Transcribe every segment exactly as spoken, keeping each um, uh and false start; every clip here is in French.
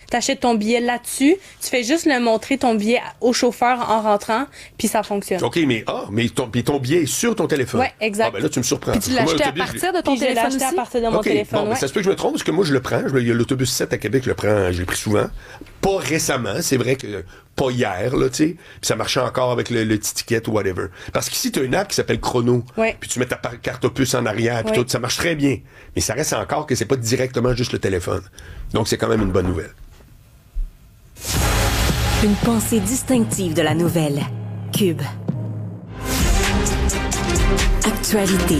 t'achètes ton billet là-dessus, tu fais juste le montrer ton billet au chauffeur en rentrant, puis ça fonctionne. OK, mais ah, mais ton, puis ton billet est sur ton téléphone. Oui, exact. Ah, ben là, tu me surprends. Puis tu l'as acheté à partir de ton puis téléphone je l'ai acheté aussi? à partir de mon OK, téléphone, bon, ouais. ça se peut que je me trompe, parce que moi, je le prends. Je, il y a l'autobus sept à Québec, je le prends, je l'ai pris souvent. Pas récemment, c'est vrai que pas hier, là, tu sais. Puis ça marchait encore avec le, le petit ticket ou whatever. Parce qu'ici, tu as une app qui s'appelle Chrono. Ouais. Puis tu mets ta par- carte opus en arrière, puis Ouais. tout. Ça marche très bien. Mais ça reste encore que c'est pas directement juste le téléphone. Donc, c'est quand même une bonne nouvelle. Une pensée distinctive de la nouvelle. Cube. Actualité.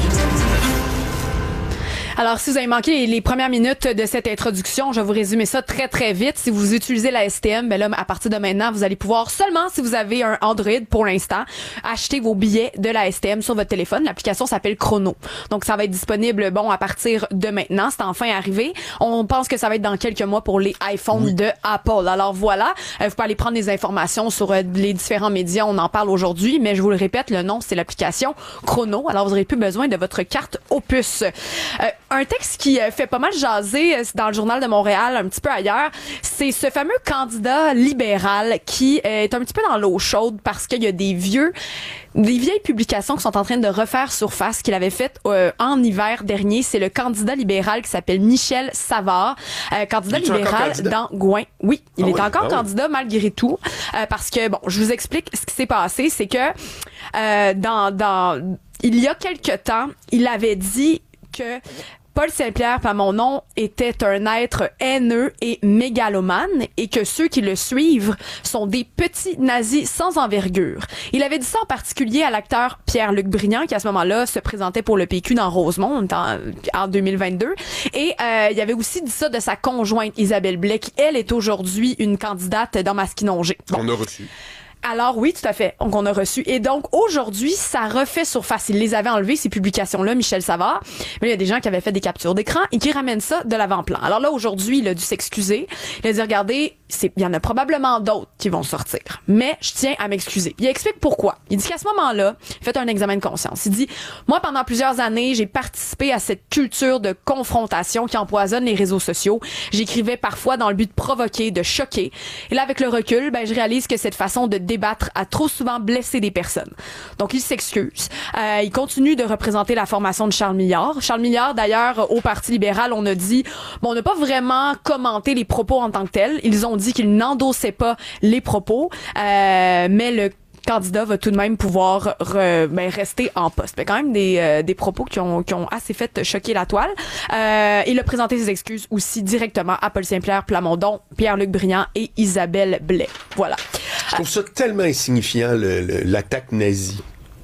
Alors, si vous avez manqué les, les premières minutes de cette introduction, je vais vous résumer ça très, très vite. Si vous utilisez la S T M, ben là, à partir de maintenant, vous allez pouvoir seulement, si vous avez un Android pour l'instant, acheter vos billets de la S T M sur votre téléphone. L'application s'appelle Chrono. Donc, ça va être disponible, bon, à partir de maintenant. C'est enfin arrivé. On pense que ça va être dans quelques mois pour les iPhones oui. de Apple. Alors, voilà. Euh, vous pouvez aller prendre des informations sur euh, les différents médias. On en parle aujourd'hui, mais je vous le répète, le nom, c'est l'application Chrono. Alors, vous n'aurez plus besoin de votre carte Opus. Euh, Un texte qui fait pas mal jaser dans le Journal de Montréal, un petit peu ailleurs, c'est ce fameux candidat libéral qui est un petit peu dans l'eau chaude parce qu'il y a des vieux, des vieilles publications qui sont en train de refaire surface qu'il avait faites euh, en hiver dernier. C'est le candidat libéral qui s'appelle Michel Savard, euh, candidat libéral candidat? dans Gouin. Oui, il ah est oui, encore ah candidat oui. malgré tout, euh, parce que bon, je vous explique ce qui s'est passé, c'est que euh, dans dans il y a quelque temps, il avait dit que Paul Saint-Pierre Plamondon était un être haineux et mégalomane et que ceux qui le suivent sont des petits nazis sans envergure. Il avait dit ça en particulier à l'acteur Pierre-Luc Briand qui à ce moment-là se présentait pour le P Q dans Rosemont en, en deux mille vingt-deux. Et euh, il avait aussi dit ça de sa conjointe Isabelle Blais qui, elle, est aujourd'hui une candidate dans Masquinongé. Bon. On a reçu. Alors oui, tout à fait. Donc on a reçu. Et donc aujourd'hui, ça refait surface. Il les avait enlevées, ces publications-là, Michel Savard. Mais il y a des gens qui avaient fait des captures d'écran et qui ramènent ça de l'avant-plan. Alors là, aujourd'hui, il a dû s'excuser. Il a dit, regardez, c'est, il y en a probablement d'autres qui vont sortir. Mais je tiens à m'excuser. Il explique pourquoi. Il dit qu'à ce moment-là, il fait un examen de conscience. Il dit, moi, pendant plusieurs années, j'ai participé à cette culture de confrontation qui empoisonne les réseaux sociaux. J'écrivais parfois dans le but de provoquer, de choquer. Et là, avec le recul, ben, je réalise que cette façon de débattre a trop souvent blessé des personnes. Donc, il s'excuse. Euh, il continue de représenter la formation de Charles Milliard. Charles Milliard, d'ailleurs, au Parti libéral, on a dit, bon, on n'a pas vraiment commenté les propos en tant que tels. Ils ont dit qu'ils n'endossaient pas les propos, euh, mais le candidat va tout de même pouvoir re, ben, rester en poste. Mais quand même des, euh, des propos qui ont, qui ont assez fait choquer la toile. Euh, il a présenté ses excuses aussi directement à Paul Saint-Pierre Plamondon, Pierre-Luc Briand et Isabelle Blais. Voilà. Je trouve ça tellement insignifiant, le, le, l'attaque nazie.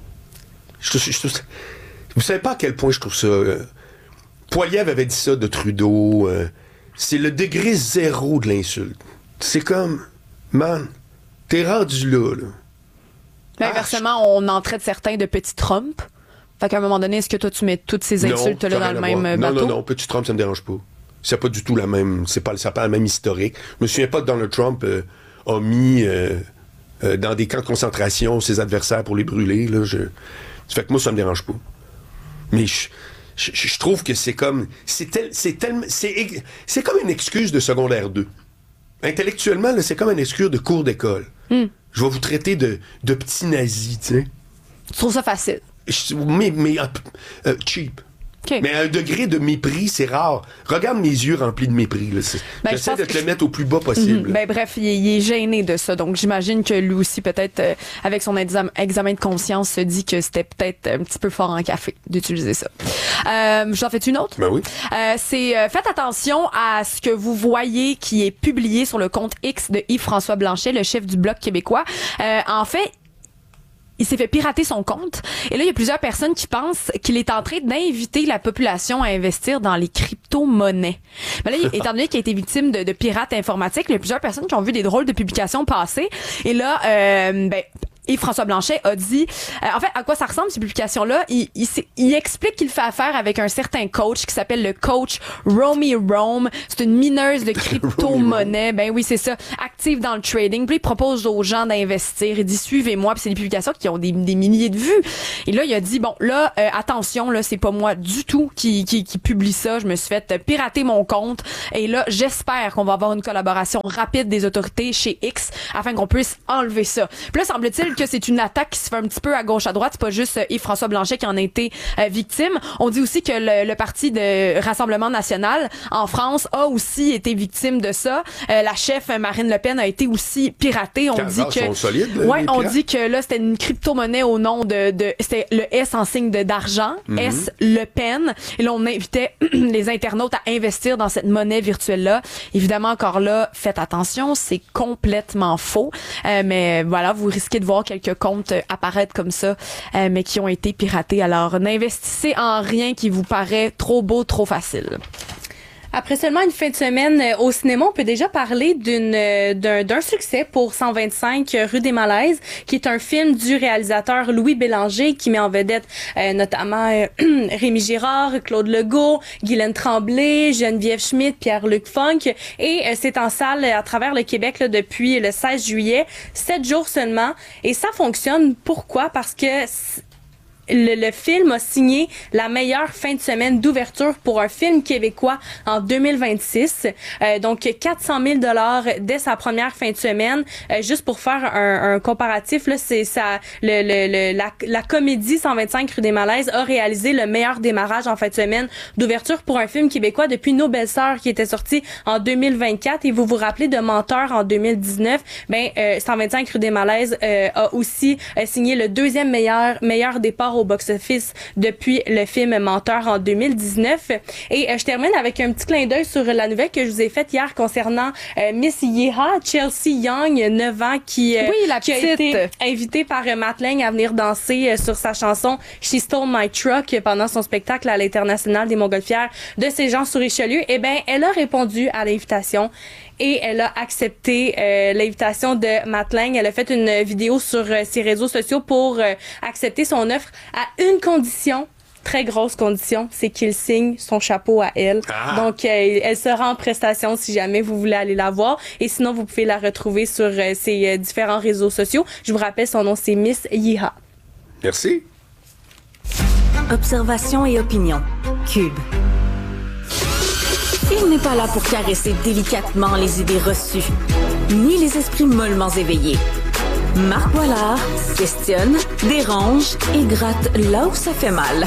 Je, je, je, vous savez pas à quel point je trouve ça... Euh, Poilievre avait dit ça de Trudeau. Euh, c'est le degré zéro de l'insulte. C'est comme... Man, t'es rendu là, là. Mais inversement, ah, on en traite certains de petits Trump. Fait qu'à un moment donné, est-ce que toi, tu mets toutes ces insultes-là dans le même non, bateau? Non, non, non, petit Trump, ça me dérange pas. C'est pas du tout la même... C'est pas, ça n'a pas la même historique. Je me souviens pas que Donald Trump euh, a mis euh, euh, dans des camps de concentration ses adversaires pour les brûler, là. Je... Fait que moi, ça me dérange pas. Mais je... Je, je trouve que c'est comme... C'est, tel, c'est, tellement, c'est, c'est comme une excuse de secondaire deux. Intellectuellement, là, c'est comme une excuse de cours d'école. Mm. Je vais vous traiter de, de petits nazis, tu sais. Tu trouves ça facile? Je, mais mais euh, cheap. Okay. Mais à un degré de mépris, c'est rare. Regarde mes yeux remplis de mépris. Là. Ben, J'essaie de te je... le mettre au plus bas possible. Mm-hmm. Ben, bref, il est, il est gêné de ça. Donc, j'imagine que lui aussi, peut-être, euh, avec son exam- examen de conscience, se dit que c'était peut-être un petit peu fort en café d'utiliser ça. Euh, j'en fais une autre? Ben oui. Euh, c'est, euh, faites attention à ce que vous voyez qui est publié sur le compte X de Yves-François Blanchet, le chef du Bloc québécois. Euh, en fait, il s'est fait pirater son compte. Et là, il y a plusieurs personnes qui pensent qu'il est en train d'inviter la population à investir dans les crypto-monnaies. Mais là, étant donné qu'il a été victime de, de pirates informatiques, il y a plusieurs personnes qui ont vu des drôles de publications passer. Et là, euh, ben... Et François Blanchet a dit, euh, en fait, à quoi ça ressemble ces publications-là? Il, il, il explique qu'il fait affaire avec un certain coach qui s'appelle le coach Romy Rome. C'est une mineuse de crypto-monnaie. Ben oui, c'est ça. Active actif dans le trading. Puis il propose aux gens d'investir. Il dit suivez-moi. Puis c'est des publications qui ont des, des milliers de vues. Et là, il a dit bon, là, euh, attention, là, c'est pas moi du tout qui, qui, qui publie ça. Je me suis fait pirater mon compte. Et là, j'espère qu'on va avoir une collaboration rapide des autorités chez X afin qu'on puisse enlever ça. Puis là, semble-t-il que c'est une attaque qui se fait un petit peu à gauche à droite. C'est pas juste euh, Yves-François Blanchet qui en a été euh, victime. On dit aussi que le, le parti de Rassemblement national en France a aussi été victime de ça. Euh, la chef Marine Le Pen a été aussi piratée. On dit que sont solides, là, ouais, on dit que là c'était une crypto-monnaie au nom de, de c'était le S en signe de d'argent, mm-hmm. S Le Pen. Et là on invitait les internautes à investir dans cette monnaie virtuelle là. Évidemment encore là, faites attention, c'est complètement faux. Euh, mais voilà, vous risquez de voir quelques comptes apparaître comme ça, euh, mais qui ont été piratés. Alors n'investissez en rien qui vous paraît trop beau, trop facile. Après seulement une fin de semaine euh, au cinéma, on peut déjà parler d'une euh, d'un, d'un succès pour cent vingt-cinq rue des Malaises, qui est un film du réalisateur Louis Bélanger, qui met en vedette euh, notamment euh, Rémi Girard, Claude Legault, Guylaine Tremblay, Geneviève Schmidt, Pierre-Luc Funk. Et euh, c'est en salle à travers le Québec là, depuis le seize juillet, sept jours seulement. Et ça fonctionne. Pourquoi? Parce que Le, le film a signé la meilleure fin de semaine d'ouverture pour un film québécois en deux mille vingt-six. Euh, donc, quatre cent mille dollars dès sa première fin de semaine. Euh, juste pour faire un, un comparatif, là, c'est ça, le, le, le, la, la comédie cent vingt-cinq rue des Malaises a réalisé le meilleur démarrage en fin de semaine d'ouverture pour un film québécois depuis Nos Belles-Sœurs qui était sorti en deux mille vingt-quatre. Et vous vous rappelez de Menteur en deux mille dix-neuf. Ben, euh, cent vingt-cinq rue des Malaises euh, a aussi euh, signé le deuxième meilleur, meilleur départ au box-office depuis le film Menteur en deux mille dix-neuf. Et euh, je termine avec un petit clin d'œil sur la nouvelle que je vous ai faite hier concernant euh, Miss Yeeha, Chelsea Young, neuf ans, qui, euh, oui, la qui a été invitée par euh, Matt Lang à venir danser euh, sur sa chanson She Stole My Truck pendant son spectacle à l'International des Montgolfières de Saint-Jean-sur-Richelieu. Eh bien, elle a répondu à l'invitation et elle a accepté euh, l'invitation de Matt Lang. Elle a fait une vidéo sur euh, ses réseaux sociaux pour euh, accepter son offre à une condition, très grosse condition, c'est qu'il signe son chapeau à elle. Ah. Donc, euh, elle sera en prestation si jamais vous voulez aller la voir. Et sinon, vous pouvez la retrouver sur euh, ses euh, différents réseaux sociaux. Je vous rappelle, son nom, c'est Miss Yeeha. Merci. Observation et opinion. Cube. Il n'est pas là pour caresser délicatement les idées reçues, ni les esprits mollement éveillés. Marc Boilard questionne, dérange et gratte là où ça fait mal.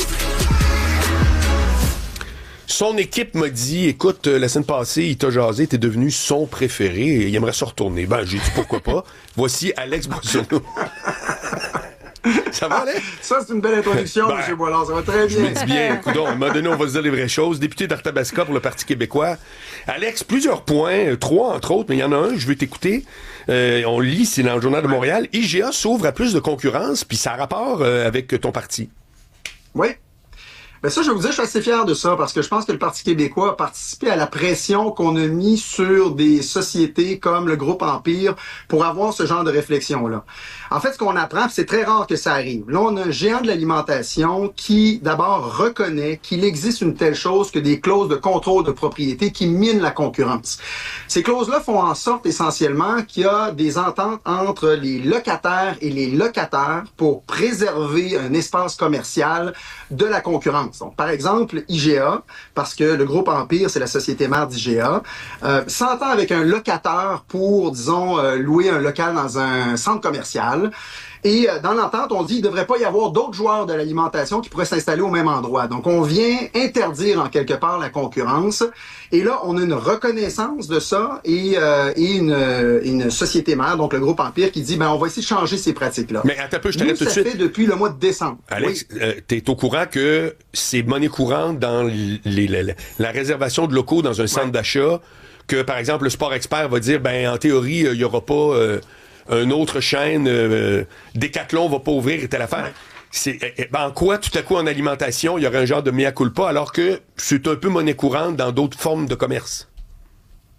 Son équipe m'a dit, écoute, la semaine passée, il t'a jasé, t'es devenu son préféré et il aimerait se retourner. Ben, j'ai dit pourquoi pas. Voici Alex Boissonneau. Ça va, Alex? Ça, c'est une belle introduction, ben, M. Boilard. Ça va très bien. Je me dis bien. Écoute, à un moment donné, on va se dire les vraies choses. Député d'Arthabasca pour le Parti québécois. Alex, plusieurs points, trois entre autres, mais il y en a un, je veux t'écouter. Euh, on lit, c'est dans le Journal de Montréal. I G A s'ouvre à plus de concurrence, puis ça a rapport euh, avec ton parti. Oui. Ben ça, je vais vous dire, je suis assez fier de ça parce que je pense que le Parti québécois a participé à la pression qu'on a mis sur des sociétés comme le groupe Empire pour avoir ce genre de réflexion-là. En fait, ce qu'on apprend, c'est très rare que ça arrive. Là, on a un géant de l'alimentation qui, d'abord, reconnaît qu'il existe une telle chose que des clauses de contrôle de propriété qui minent la concurrence. Ces clauses-là font en sorte, essentiellement, qu'il y a des ententes entre les locataires et les locataires pour préserver un espace commercial de la concurrence. Donc, par exemple, I G A, parce que le groupe Empire, c'est la société mère d'I G A, euh, s'entend avec un locataire pour, disons, euh, louer un local dans un centre commercial. Et euh, dans l'entente, on dit qu'il ne devrait pas y avoir d'autres joueurs de l'alimentation qui pourraient s'installer au même endroit. Donc, on vient interdire en quelque part la concurrence. Et là, on a une reconnaissance de ça et, euh, et une, une société mère, donc le groupe Empire, qui dit, ben, on va essayer de changer ces pratiques-là. Mais attends un peu, je t'arrête tout de suite. Ça fait depuis le mois de décembre. Alex, oui. euh, t'es au courant que c'est monnaie courante dans les, les, la, la réservation de locaux dans un centre ouais. d'achat, que, par exemple, le Sport Expert va dire, ben, en théorie, il n'y aura pas... Euh, une autre chaîne, euh, Décathlon va pas ouvrir et telle affaire. Ouais. C'est, ben, en quoi, tout à coup, en alimentation, il y aurait un genre de mea culpa, alors que c'est un peu monnaie courante dans d'autres formes de commerce?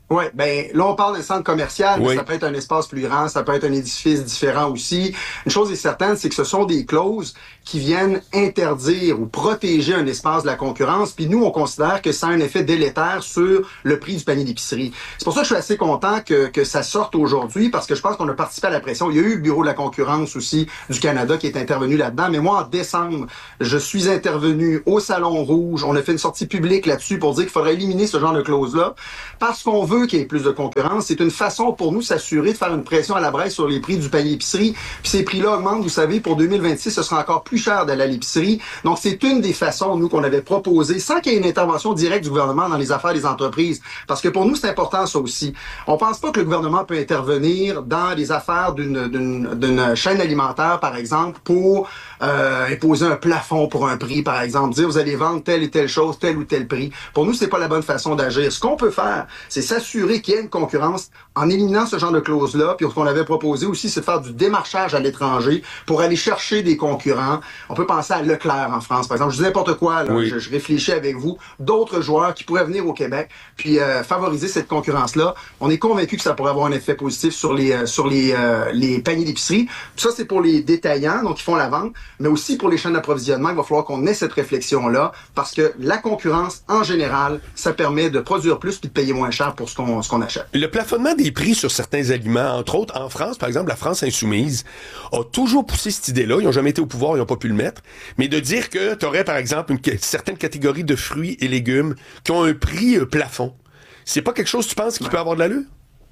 Oui, ben là, on parle d'un centre commercial, oui. mais ça peut être un espace plus grand, ça peut être un édifice différent aussi. Une chose est certaine, c'est que ce sont des clauses qui viennent interdire ou protéger un espace de la concurrence, puis nous, on considère que ça a un effet délétère sur le prix du panier d'épicerie. C'est pour ça que je suis assez content que, que ça sorte aujourd'hui, parce que je pense qu'on a participé à la pression. Il y a eu le Bureau de la concurrence aussi du Canada qui est intervenu là-dedans, mais moi, en décembre, je suis intervenu au Salon Rouge, on a fait une sortie publique là-dessus pour dire qu'il faudrait éliminer ce genre de clause-là, parce qu'on veut qu'il y ait plus de concurrence. C'est une façon pour nous s'assurer de faire une pression à la braise sur les prix du panier épicerie. Puis ces prix-là augmentent, vous savez, pour deux mille vingt-six, ce sera encore plus cher d'aller à l'épicerie. Donc c'est une des façons, nous, qu'on avait proposé, sans qu'il y ait une intervention directe du gouvernement dans les affaires des entreprises. Parce que pour nous, c'est important ça aussi. On pense pas que le gouvernement peut intervenir dans les affaires d'une, d'une, d'une chaîne alimentaire, par exemple, pour euh, imposer un plafond pour un prix, par exemple, dire vous allez vendre telle et telle chose, tel ou tel prix. Pour nous, c'est pas la bonne façon d'agir. Ce qu'on peut faire, c'est s'assurer qu'il y ait une concurrence en éliminant ce genre de clause-là. Puis ce qu'on avait proposé aussi, c'est de faire du démarchage à l'étranger pour aller chercher des concurrents. On peut penser à Leclerc en France, par exemple. Je dis n'importe quoi, là. Oui. Je, je réfléchis avec vous. D'autres joueurs qui pourraient venir au Québec puis euh, favoriser cette concurrence-là. On est convaincu que ça pourrait avoir un effet positif sur les euh, sur les euh, les paniers d'épicerie. Puis ça, c'est pour les détaillants, donc qui font la vente, mais aussi pour les chaînes d'approvisionnement. Il va falloir qu'on ait cette réflexion-là parce que la concurrence, en général, ça permet de produire plus puis de payer moins cher pour ce qu'on ce qu'on achète. Le plafonnement des prix sur certains aliments, entre autres en France, par exemple, la France insoumise a toujours poussé cette idée-là. Ils n'ont jamais été au pouvoir, ils n'ont pas pu le mettre. Mais de dire que tu aurais, par exemple, une certaine catégorie de fruits et légumes qui ont un prix euh, plafond, c'est pas quelque chose, tu penses, qui ouais. peut avoir de l'allure?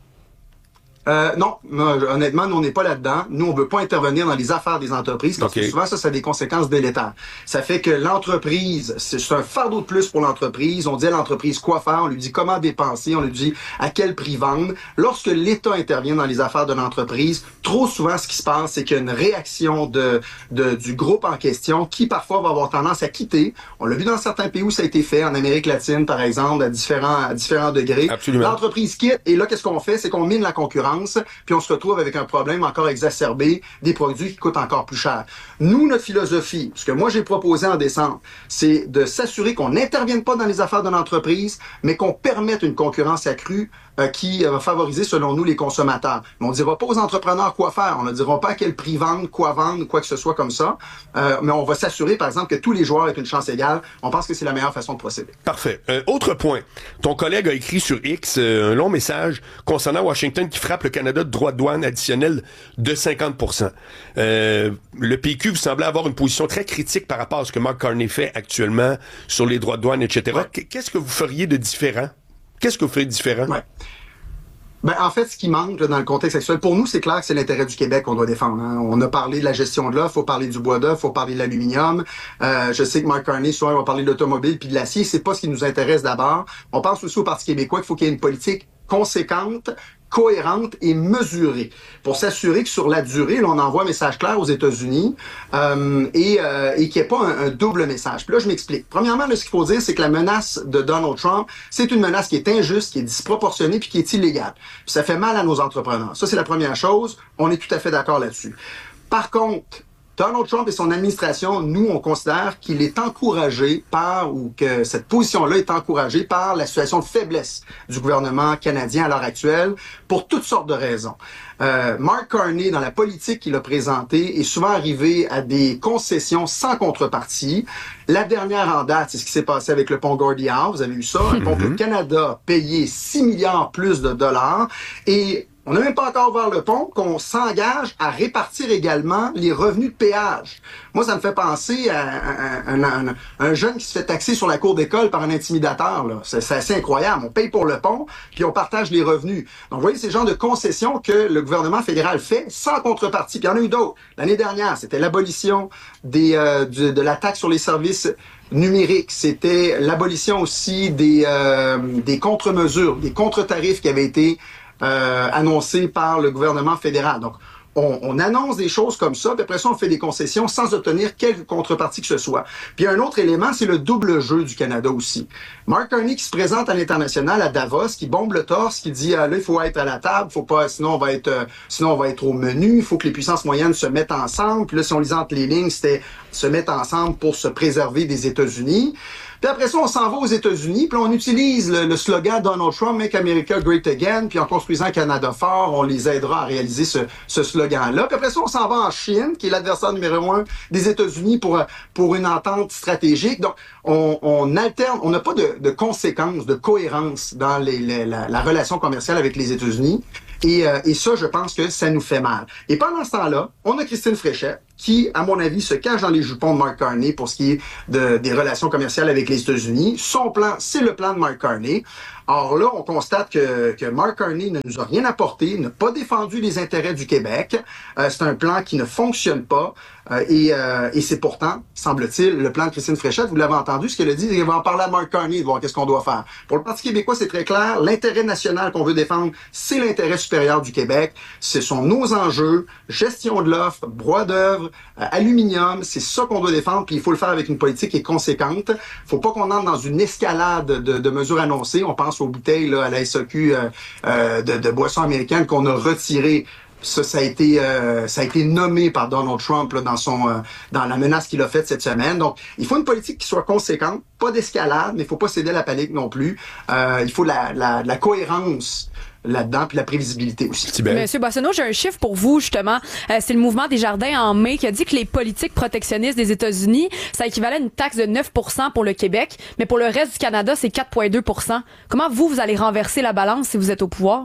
Euh, non, non, honnêtement, nous, on n'est pas là-dedans. Nous, on veut pas intervenir dans les affaires des entreprises parce okay. que souvent, ça, ça a des conséquences délétères. Ça fait que l'entreprise, c'est, c'est un fardeau de plus pour l'entreprise. On dit à l'entreprise quoi faire, on lui dit comment dépenser, on lui dit à quel prix vendre. Lorsque l'État intervient dans les affaires de l'entreprise, trop souvent, ce qui se passe, c'est qu'il y a une réaction de, de du groupe en question qui, parfois, va avoir tendance à quitter. On l'a vu dans certains pays où ça a été fait, en Amérique latine, par exemple, à différents, à différents degrés. Absolument. L'entreprise quitte et là, qu'est-ce qu'on fait? C'est qu'on mine la concurrence. Puis on se retrouve avec un problème encore exacerbé, des produits qui coûtent encore plus cher. Nous, notre philosophie, ce que moi j'ai proposé en décembre, c'est de s'assurer qu'on n'intervienne pas dans les affaires de l'entreprise, mais qu'on permette une concurrence accrue euh, qui va favoriser, selon nous, les consommateurs. Mais on ne dira pas aux entrepreneurs quoi faire, on ne dira pas à quel prix vendre, quoi vendre, quoi que ce soit comme ça, euh, mais on va s'assurer, par exemple, que tous les joueurs aient une chance égale. On pense que c'est la meilleure façon de procéder. Parfait. Euh, autre point, ton collègue a écrit sur X euh, un long message concernant Washington qui frappe le Canada de droits de douane additionnels de cinquante pour cent. Euh, le P Q, vous semblez avoir une position très critique par rapport à ce que Mark Carney fait actuellement sur les droits de douane, et cetera. Ouais. Qu'est-ce que vous feriez de différent? Qu'est-ce que vous feriez de différent? Ouais. Ben, en fait, ce qui manque là, dans le contexte actuel, pour nous, c'est clair que c'est l'intérêt du Québec qu'on doit défendre. Hein. On a parlé de la gestion de l'offre, il faut parler du bois d'œuvre, il faut parler de l'aluminium. Euh, je sais que Mark Carney, souvent, va parler de l'automobile puis de l'acier. C'est pas ce qui nous intéresse d'abord. On pense aussi au Parti québécois qu'il faut qu'il y ait une politique conséquente, cohérente et mesurée pour s'assurer que sur la durée, là, on envoie un message clair aux États-Unis euh, et, euh, et qu'il n'y ait pas un, un double message. Puis là, je m'explique. Premièrement, là, ce qu'il faut dire, c'est que la menace de Donald Trump, c'est une menace qui est injuste, qui est disproportionnée puis qui est illégale. Puis ça fait mal à nos entrepreneurs. Ça, c'est la première chose. On est tout à fait d'accord là-dessus. Par contre, Donald Trump et son administration, nous, on considère qu'il est encouragé par, ou que cette position-là est encouragée par la situation de faiblesse du gouvernement canadien à l'heure actuelle, pour toutes sortes de raisons. Euh, Mark Carney, dans la politique qu'il a présentée, est souvent arrivé à des concessions sans contrepartie. La dernière en date, c'est ce qui s'est passé avec le pont Gordie Howe. Vous avez vu ça? Un pont que le Canada a payé six milliards plus de dollars. Et on n'a même pas encore ouvert le pont, qu'on s'engage à répartir également les revenus de péage. Moi, ça me fait penser à un, un, un, un jeune qui se fait taxer sur la cour d'école par un intimidateur. Là. C'est, c'est assez incroyable. On paye pour le pont, puis on partage les revenus. Donc, vous voyez, c'est le genre de concessions que le gouvernement fédéral fait sans contrepartie. Puis il y en a eu d'autres. L'année dernière, c'était l'abolition des, euh, de, de la taxe sur les services numériques. C'était l'abolition aussi des, euh, des contre-mesures, des contre-tarifs qui avaient été Euh, annoncé par le gouvernement fédéral. Donc, on, on annonce des choses comme ça, puis après ça, on fait des concessions sans obtenir quelque contrepartie que ce soit. Puis un autre élément, c'est le double jeu du Canada aussi. Mark Carney qui se présente à l'international à Davos, qui bombe le torse, qui dit ah, là, il faut être à la table, faut pas, sinon on va être, euh, sinon on va être au menu, il faut que les puissances moyennes se mettent ensemble. Puis là, si on lisait entre les lignes, c'était se mettre ensemble pour se préserver des États-Unis. Puis après ça, on s'en va aux États-Unis, puis on utilise le, le slogan Donald Trump, Make America Great Again, puis en construisant un Canada fort, on les aidera à réaliser ce, ce slogan-là. Puis après ça, on s'en va en Chine, qui est l'adversaire numéro un des États-Unis pour, pour une entente stratégique. Donc, on, on alterne, on n'a pas de, de conséquences, de cohérence dans les, les, la, la relation commerciale avec les États-Unis. Et, euh, et ça, je pense que ça nous fait mal. Et pendant ce temps-là, on a Christine Fréchette, qui, à mon avis, se cache dans les jupons de Mark Carney pour ce qui est de, des relations commerciales avec les États-Unis. Son plan, c'est le plan de Mark Carney. Or là, on constate que, que Mark Carney ne nous a rien apporté, n'a pas défendu les intérêts du Québec. Euh, c'est un plan qui ne fonctionne pas. Euh, et, euh, et c'est pourtant, semble-t-il, le plan de Christine Fréchette, vous l'avez entendu, ce qu'elle a dit, elle va en parler à Mark Carney de voir qu'est-ce qu'on doit faire. Pour le Parti québécois, c'est très clair. L'intérêt national qu'on veut défendre, c'est l'intérêt supérieur du Québec. Ce sont nos enjeux, gestion de l'offre, bois d'œuvre, euh, aluminium, c'est ça qu'on doit défendre, puis il faut le faire avec une politique qui est conséquente. Faut pas qu'on entre dans une escalade de, de mesures annoncées. On pense aux bouteilles là, à la S A Q euh, euh, de, de boissons américaines qu'on a retirées. Ça, ça a été, euh, ça a été nommé par Donald Trump là, dans son, euh, dans la menace qu'il a faite cette semaine. Donc, il faut une politique qui soit conséquente, pas d'escalade, mais il faut pas céder à la panique non plus. Euh, il faut la, la, la cohérence là-dedans, puis la prévisibilité aussi. Monsieur Boissonnault, j'ai un chiffre pour vous, justement. Euh, c'est le mouvement Desjardins en mai qui a dit que les politiques protectionnistes des États-Unis, ça équivalait à une taxe de neuf pour cent pour le Québec, mais pour le reste du Canada, c'est quatre virgule deux pour cent. Comment vous, vous allez renverser la balance si vous êtes au pouvoir?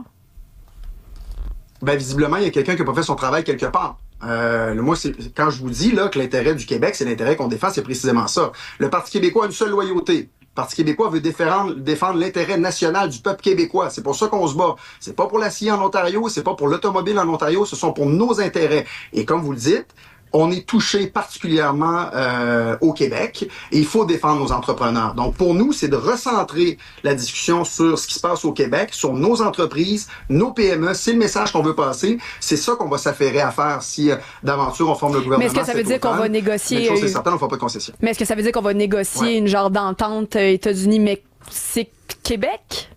Ben, visiblement, il y a quelqu'un qui n'a pas fait son travail quelque part. Euh, moi, c'est quand je vous dis là que l'intérêt du Québec, c'est l'intérêt qu'on défend, c'est précisément ça. Le Parti québécois a une seule loyauté. Le Parti québécois veut défendre, défendre l'intérêt national du peuple québécois. C'est pour ça qu'on se bat. C'est pas pour l'acier en Ontario, c'est pas pour l'automobile en Ontario, ce sont pour nos intérêts. Et comme vous le dites, on est touché particulièrement euh, au Québec et il faut défendre nos entrepreneurs. Donc, pour nous, c'est de recentrer la discussion sur ce qui se passe au Québec, sur nos entreprises, nos P M E. C'est le message qu'on veut passer. C'est ça qu'on va s'affairer à faire si euh, d'aventure on forme le gouvernement. Mais est-ce que ça veut dire qu'on va négocier... Mais une chose est certaine, on ne fera pas de concession. Mais est-ce que ça veut dire qu'on va négocier ouais. une genre d'entente euh, États-Unis-Mexique?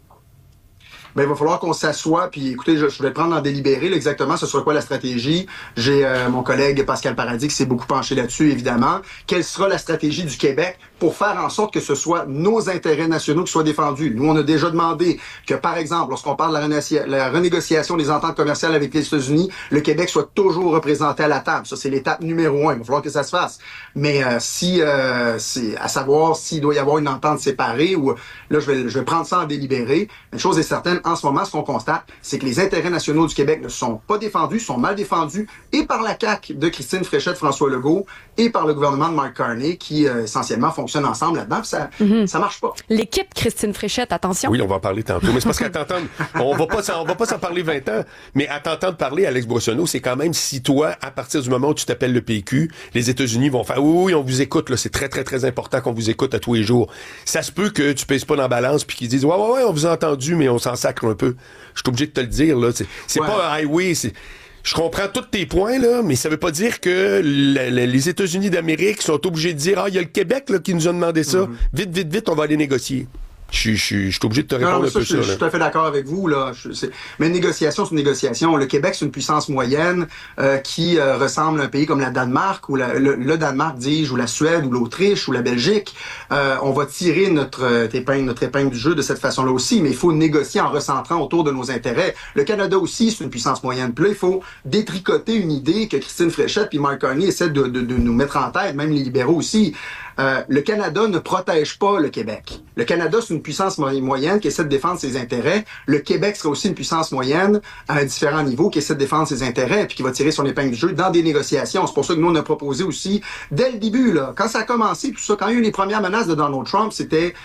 Ben, il va falloir qu'on s'assoie, puis écoutez, je, je vais prendre en délibéré là, exactement ce sera quoi la stratégie. J'ai euh, mon collègue Pascal Paradis qui s'est beaucoup penché là-dessus, évidemment. Quelle sera la stratégie du Québec pour faire en sorte que ce soit nos intérêts nationaux qui soient défendus? Nous, on a déjà demandé que, par exemple, lorsqu'on parle de la, renégocia- la renégociation des ententes commerciales avec les États-Unis, le Québec soit toujours représenté à la table. Ça, c'est l'étape numéro un. Il va falloir que ça se fasse. Mais euh, si, euh, c'est à savoir s'il doit y avoir une entente séparée ou là, je vais, je vais prendre ça en délibéré. Une chose est certaine, en ce moment, ce qu'on constate, c'est que les intérêts nationaux du Québec ne sont pas défendus, sont mal défendus, et par la C A Q de Christine Fréchette, François Legault, et par le gouvernement de Mark Carney, qui euh, essentiellement fonctionne ensemble là-dedans, puis ça, mm-hmm. ça marche pas. L'équipe Christine Fréchette, attention. Oui, on va en parler tantôt, mais c'est parce qu'à t'entendre, on va pas, on va pas s'en parler vingt ans, mais à t'entendre parler, Alex Boissonnault, c'est quand même si toi, à partir du moment où tu t'appelles le P Q, les États-Unis vont faire, oui, oui, on vous écoute, là, c'est très, très, très important qu'on vous écoute à tous les jours. Ça se peut que tu pèses pas dans la balance puis qu'ils disent, ouais, ouais, ouais, on vous a entendu, mais on s'en sacre un peu. Je suis obligé de te le dire, là. C'est, c'est ouais. pas un highway, c'est... Je comprends tous tes points, là, mais ça veut pas dire que la, la, les États-Unis d'Amérique sont obligés de dire, ah, il y a le Québec, là, qui nous a demandé ça. Mm-hmm. Vite, vite, vite, on va aller négocier. Je suis obligé de te répondre non, non, ça, un peu je, ça. Je suis tout à fait d'accord avec vous. Là. Je, c'est, mais une négociation, c'est une négociation. Le Québec, c'est une puissance moyenne euh, qui euh, ressemble à un pays comme la Danemark, ou la, le, le Danemark, dis-je, ou la Suède, ou l'Autriche, ou la Belgique. Euh, on va tirer notre euh, épingle, notre épingle du jeu de cette façon-là aussi, mais il faut négocier en recentrant autour de nos intérêts. Le Canada aussi, c'est une puissance moyenne. Puis là, il faut détricoter une idée que Christine Fréchette puis Mark Carney essaient de, de, de nous mettre en tête, même les libéraux aussi. Euh, le Canada ne protège pas le Québec. Le Canada, c'est une puissance moyenne qui essaie de défendre ses intérêts. Le Québec sera aussi une puissance moyenne à un différent niveau qui essaie de défendre ses intérêts puis qui va tirer son épingle du jeu dans des négociations. C'est pour ça que nous, on a proposé aussi, dès le début, là, quand ça a commencé, tout ça, quand il y a eu les premières menaces de Donald Trump, c'était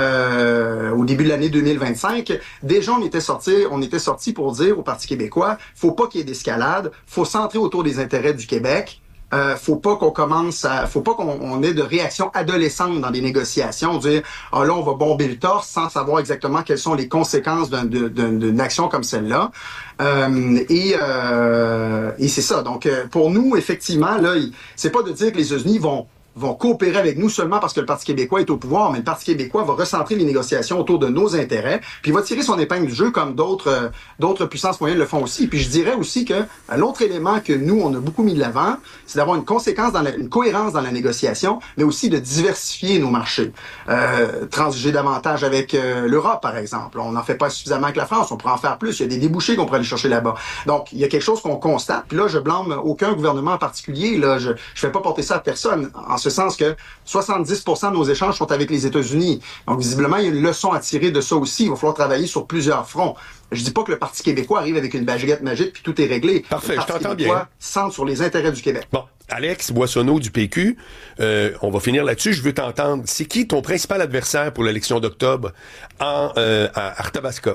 euh, au début de l'année deux mille vingt-cinq. Déjà, on était sorti, on était sorti pour dire au Parti québécois, faut pas qu'il y ait d'escalade, faut centrer autour des intérêts du Québec. Euh, faut pas qu'on commence à, faut pas qu'on on ait de réaction adolescente dans des négociations, dire ah là on va bomber le torse sans savoir exactement quelles sont les conséquences d'un, d'un, d'une action comme celle-là. Euh, et euh, et c'est ça. Donc euh, pour nous effectivement là, c'est pas de dire que les États-Unis vont vont coopérer avec nous seulement parce que le Parti québécois est au pouvoir, mais le Parti québécois va recentrer les négociations autour de nos intérêts, puis il va tirer son épingle du jeu comme d'autres euh, d'autres puissances moyennes le font aussi. Puis je dirais aussi que euh, l'autre élément que nous, on a beaucoup mis de l'avant, c'est d'avoir une conséquence, dans la, une cohérence dans la négociation, mais aussi de diversifier nos marchés. Euh, transiger davantage avec euh, l'Europe, par exemple. On n'en fait pas suffisamment avec la France, on pourrait en faire plus. Il y a des débouchés qu'on pourrait aller chercher là-bas. Donc, il y a quelque chose qu'on constate. Puis là, je blâme aucun gouvernement en particulier. Là, je ne vais pas porter ça à personne, en ce sens que soixante-dix pour cent de nos échanges sont avec les États-Unis. Donc, visiblement, il y a une leçon à tirer de ça aussi. Il va falloir travailler sur plusieurs fronts. Je dis pas que le Parti québécois arrive avec une baguette magique puis tout est réglé. Parfait, le je Parti t'entends québécois bien. centre sur les intérêts du Québec. Bon, Alex Boissonneau du P Q, euh, on va finir là-dessus. Je veux t'entendre. C'est qui ton principal adversaire pour l'élection d'octobre en euh, à Arthabasca?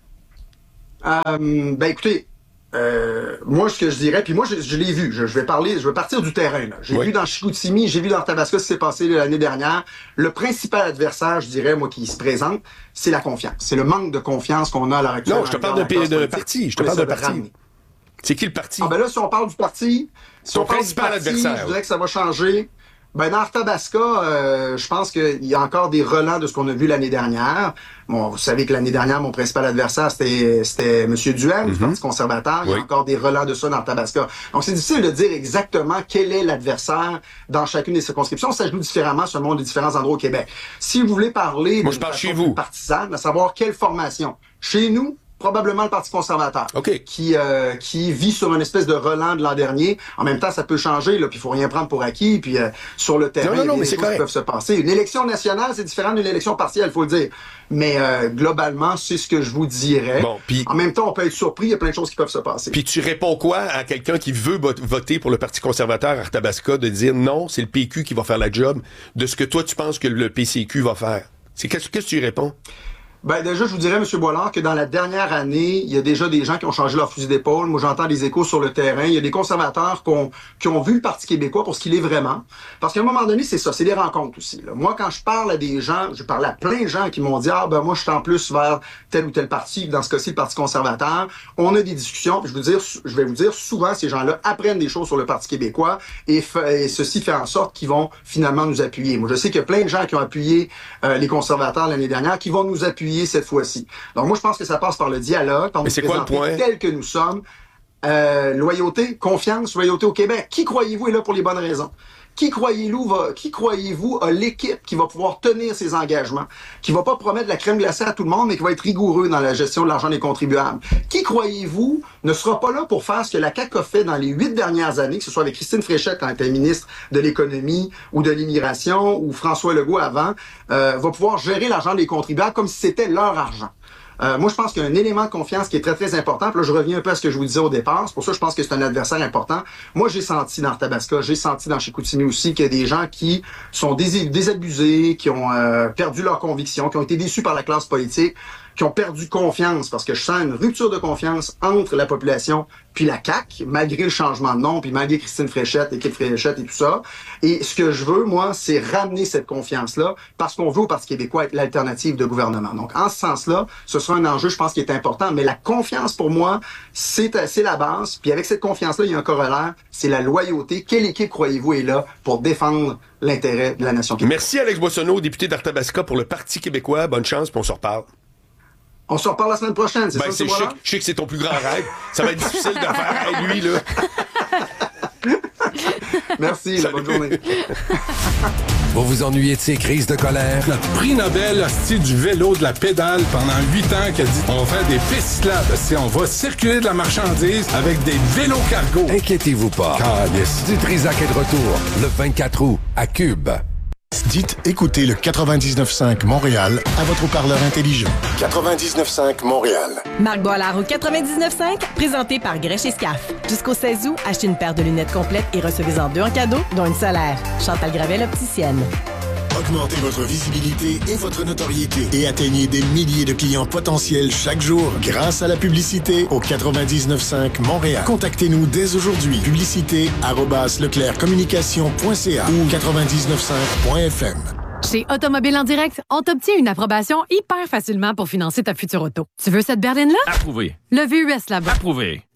Euh, ben écoutez, euh, moi ce que je dirais, puis moi je, je l'ai vu, je, je vais parler, je vais partir du terrain. Là. J'ai oui. vu dans Chicoutimi, j'ai vu dans Arthabasca ce qui s'est passé l'année dernière. Le principal adversaire, je dirais, moi, qui se présente, c'est la confiance. C'est le manque de confiance qu'on a à l'heure actuelle. Non, je te parle d'un d'un parti. Je te parle d'un parti. Ramener. C'est qui le parti? Ah ben là, si on parle du parti, si Ton on parle du principal parti, adversaire, je dirais que ça va changer. Ben dans Arthabasca, euh, je pense qu'il y a encore des relents de ce qu'on a vu l'année dernière. Bon, vous savez que l'année dernière, mon principal adversaire, c'était c'était M. Duhem, mm-hmm. du Parti conservateur. Il y a oui. encore des relents de ça dans Arthabasca. Donc, c'est difficile de dire exactement quel est l'adversaire dans chacune des circonscriptions. Ça joue différemment selon les différents endroits au Québec. Si vous voulez parler Moi, de je parle façon chez vous. partisane, à savoir quelle formation. Chez nous, probablement le Parti conservateur, okay. qui euh, qui vit sur une espèce de relent de l'an dernier. En même temps, ça peut changer, là, puis il faut rien prendre pour acquis, puis euh, sur le terrain, non, non, non, il y a mais des c'est choses qui peuvent se passer. Une élection nationale, c'est différent d'une élection partielle, il faut le dire. Mais euh, globalement, c'est ce que je vous dirais. Bon, pis, en même temps, on peut être surpris, il y a plein de choses qui peuvent se passer. Puis tu réponds quoi à quelqu'un qui veut voter pour le Parti conservateur à Arthabasca, de dire non, c'est le P Q qui va faire la job de ce que toi, tu penses que le P C Q va faire? C'est qu'est-ce que tu réponds? Ben déjà, je vous dirais, M. Boilard, que dans la dernière année, il y a déjà des gens qui ont changé leur fusil d'épaule. Moi, j'entends des échos sur le terrain. Il y a des conservateurs qui ont, qui ont vu le Parti québécois pour ce qu'il est vraiment. Parce qu'à un moment donné, c'est ça, c'est des rencontres aussi. Là. Moi, quand je parle à des gens, je parle à plein de gens qui m'ont dit « Ah, ben moi, je suis en plus vers tel ou tel parti, dans ce cas-ci, le Parti conservateur. » On a des discussions. Puis je, veux dire, je vais vous dire, souvent, ces gens-là apprennent des choses sur le Parti québécois et, f- et ceci fait en sorte qu'ils vont finalement nous appuyer. Moi, je sais qu'il y a plein de gens qui ont appuyé euh, les conservateurs l'année dernière qui vont nous appuyer cette fois-ci. Donc moi, je pense que ça passe par le dialogue. Mais c'est quoi le point? Tel que nous sommes. Euh, loyauté, confiance, loyauté au Québec. Qui croyez-vous est là pour les bonnes raisons? Qui croyez-vous va, qui croyez-vous a l'équipe qui va pouvoir tenir ses engagements, qui va pas promettre la crème glacée à tout le monde, mais qui va être rigoureux dans la gestion de l'argent des contribuables? Qui croyez-vous ne sera pas là pour faire ce que la C A Q a fait dans les huit dernières années, que ce soit avec Christine Fréchette quand elle était ministre de l'Économie ou de l'Immigration, ou François Legault avant, euh, va pouvoir gérer l'argent des contribuables comme si c'était leur argent? Euh, moi, je pense qu'il y a un élément de confiance qui est très, très important. Puis là, je reviens un peu à ce que je vous disais au départ. C'est pour ça que je pense que c'est un adversaire important. Moi, j'ai senti dans Arthabasca, j'ai senti dans Chicoutimi aussi qu'il y a des gens qui sont dés- désabusés, qui ont euh, perdu leurs convictions, qui ont été déçus par la classe politique, qui ont perdu confiance, parce que je sens une rupture de confiance entre la population puis la C A Q, malgré le changement de nom, puis malgré Christine Fréchette, l'équipe Fréchette et tout ça. Et ce que je veux, moi, c'est ramener cette confiance-là, parce qu'on veut au Parti québécois être l'alternative de gouvernement. Donc, en ce sens-là, ce sera un enjeu, je pense, qui est important. Mais la confiance, pour moi, c'est, c'est la base. Puis avec cette confiance-là, il y a un corollaire, c'est la loyauté. Quelle équipe, croyez-vous, est là pour défendre l'intérêt de la nation québécoise? Merci, Alex Boissonneau, député d'Arthabasca pour le Parti québécois. Bonne chance, puis on se reparle. On se reparle la semaine prochaine, c'est ben, ça, c'est voilà? Je sais que c'est ton plus grand rêve. Ça va être difficile de faire avec lui, là. Merci, là, bonne journée. Vous vous ennuyez de ces crises de colère? Le prix Nobel, hostie, du vélo, de la pédale, pendant huit ans, qui a dit on va faire des pistes cyclables, hostie, on va circuler de la marchandise avec des vélos cargo. Inquiétez-vous pas. Calice. Du Trisac est de retour le vingt-quatre août à Cube. Dites écoutez le quatre-vingt-dix-neuf cinq Montréal à votre haut-parleur intelligent. quatre-vingt-dix-neuf cinq Montréal. Marc Boilard au quatre-vingt-dix-neuf cinq, présenté par Grèche et Scaf. Jusqu'au seize août, achetez une paire de lunettes complètes et recevez-en deux en cadeau, dont une solaire. Chantal Gravel, opticienne. Augmentez votre visibilité et votre notoriété et atteignez des milliers de clients potentiels chaque jour grâce à la publicité au quatre-vingt-dix-neuf cinq Montréal. Contactez-nous dès aujourd'hui. Publicité arobase leclercommunication point c a ou quatre-vingt-dix-neuf cinq point f m. Chez Automobile en direct, on t'obtient une approbation hyper facilement pour financer ta future auto. Tu veux cette berline-là? Approuvé. Le V U S là-bas. Approuvé.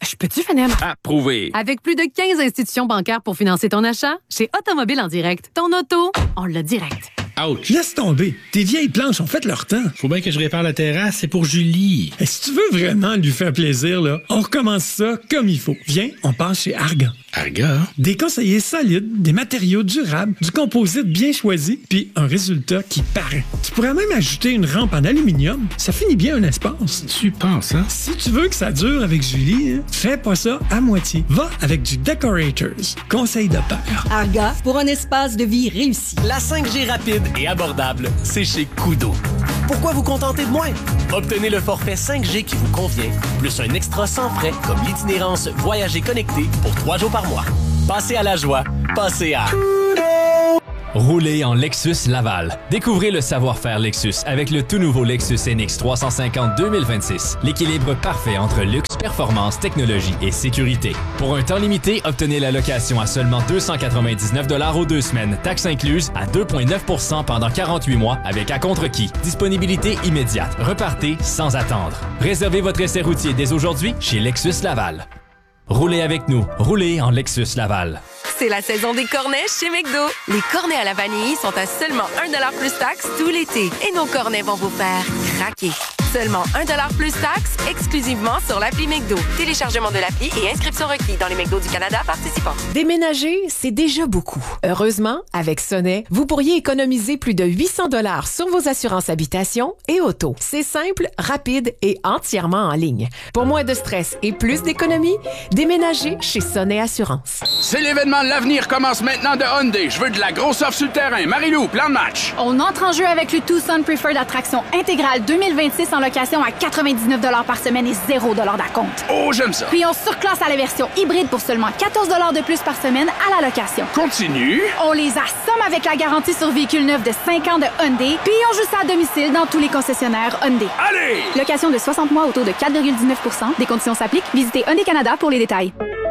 Je peux-tu finir? Approuvé. Avec plus de quinze institutions bancaires pour financer ton achat, chez Automobile en direct, ton auto, on l'a direct. Ouch! Laisse tomber. Tes vieilles planches ont fait leur temps. Faut bien que je répare la terrasse, c'est pour Julie. Et si tu veux vraiment lui faire plaisir, là, on recommence ça comme il faut. Viens, on passe chez Argan. Argan? Des conseillers solides, des matériaux durables, du composite bien choisi, puis un résultat qui paraît. Tu pourrais même ajouter une rampe en aluminium. Ça finit bien un espace. Tu penses, hein? Si tu veux que ça dure avec Julie, hein, fais pas ça à moitié. Va avec du Decorators. Conseil de père. Argan, pour un espace de vie réussi. La cinq G rapide et abordable, c'est chez Kudo. Pourquoi vous contenter de moins? Obtenez le forfait cinq G qui vous convient, plus un extra sans frais comme l'itinérance Voyager connecté pour trois jours par mois. Passez à la joie, passez à Kudo! Roulez en Lexus Laval. Découvrez le savoir-faire Lexus avec le tout nouveau Lexus N X trois cent cinquante deux mille vingt-six. L'équilibre parfait entre luxe, performance, technologie et sécurité. Pour un temps limité, obtenez la location à seulement deux cent quatre-vingt-dix-neuf dollars aux deux semaines, taxes incluses, à deux virgule neuf pour cent pendant quarante-huit mois avec à-contre-qui. Disponibilité immédiate. Repartez sans attendre. Réservez votre essai routier dès aujourd'hui chez Lexus Laval. Roulez avec nous. Roulez en Lexus Laval. C'est la saison des cornets chez McDo. Les cornets à la vanille sont à seulement un dollar plus taxe tout l'été. Et nos cornets vont vous faire craquer. Seulement un dollar plus taxe, exclusivement sur l'appli McDo. Téléchargement de l'appli et inscription requis dans les McDo du Canada participants. Déménager, c'est déjà beaucoup. Heureusement, avec Sonnet, vous pourriez économiser plus de huit cents dollars sur vos assurances habitation et auto. C'est simple, rapide et entièrement en ligne. Pour moins de stress et plus d'économie, déménagez chez Sonnet Assurance. C'est l'événement de l'avenir commence maintenant de Hyundai. Je veux de la grosse offre sur le terrain. Marie-Lou, plan de match. On entre en jeu avec le Tucson Preferred Attraction intégrale deux mille vingt-six en location à quatre-vingt-dix-neuf dollars par semaine et zéro dollar d'acompte. Oh, j'aime ça. Puis on surclasse à la version hybride pour seulement quatorze dollars de plus par semaine à la location. Continue. On les assomme avec la garantie sur véhicule neuf de cinq ans de Hyundai, puis on joue ça à domicile dans tous les concessionnaires Hyundai. Allez! Location de soixante mois au taux de quatre virgule dix-neuf pour cent. Des conditions s'appliquent. Visitez Hyundai Canada pour les détails.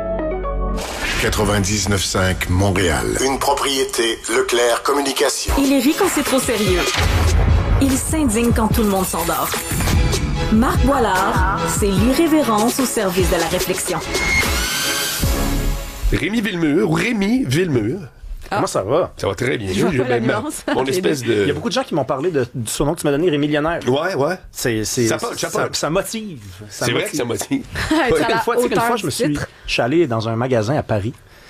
quatre-vingt-dix-neuf cinq Montréal. Une propriété Leclerc Communication. Il rit quand c'est trop sérieux. Il s'indigne quand tout le monde s'endort. Marc Boilard, c'est l'irrévérence au service de la réflexion. Rémi Villemur, ou Rémi Villemur. Ah. Comment ça va? Ça va très bien. Je J'ai la même mon espèce de... Il y a beaucoup de gens qui m'ont parlé de, du surnom que tu m'as donné, Rémi Millionnaire. Ouais, ouais. C'est, c'est, ça, punch, ça, ça, punch. ça motive. Ça c'est motive. vrai que ça motive. Ouais. Une fois, tu sais, une fois, je me suis, je suis allé dans un magasin à Paris.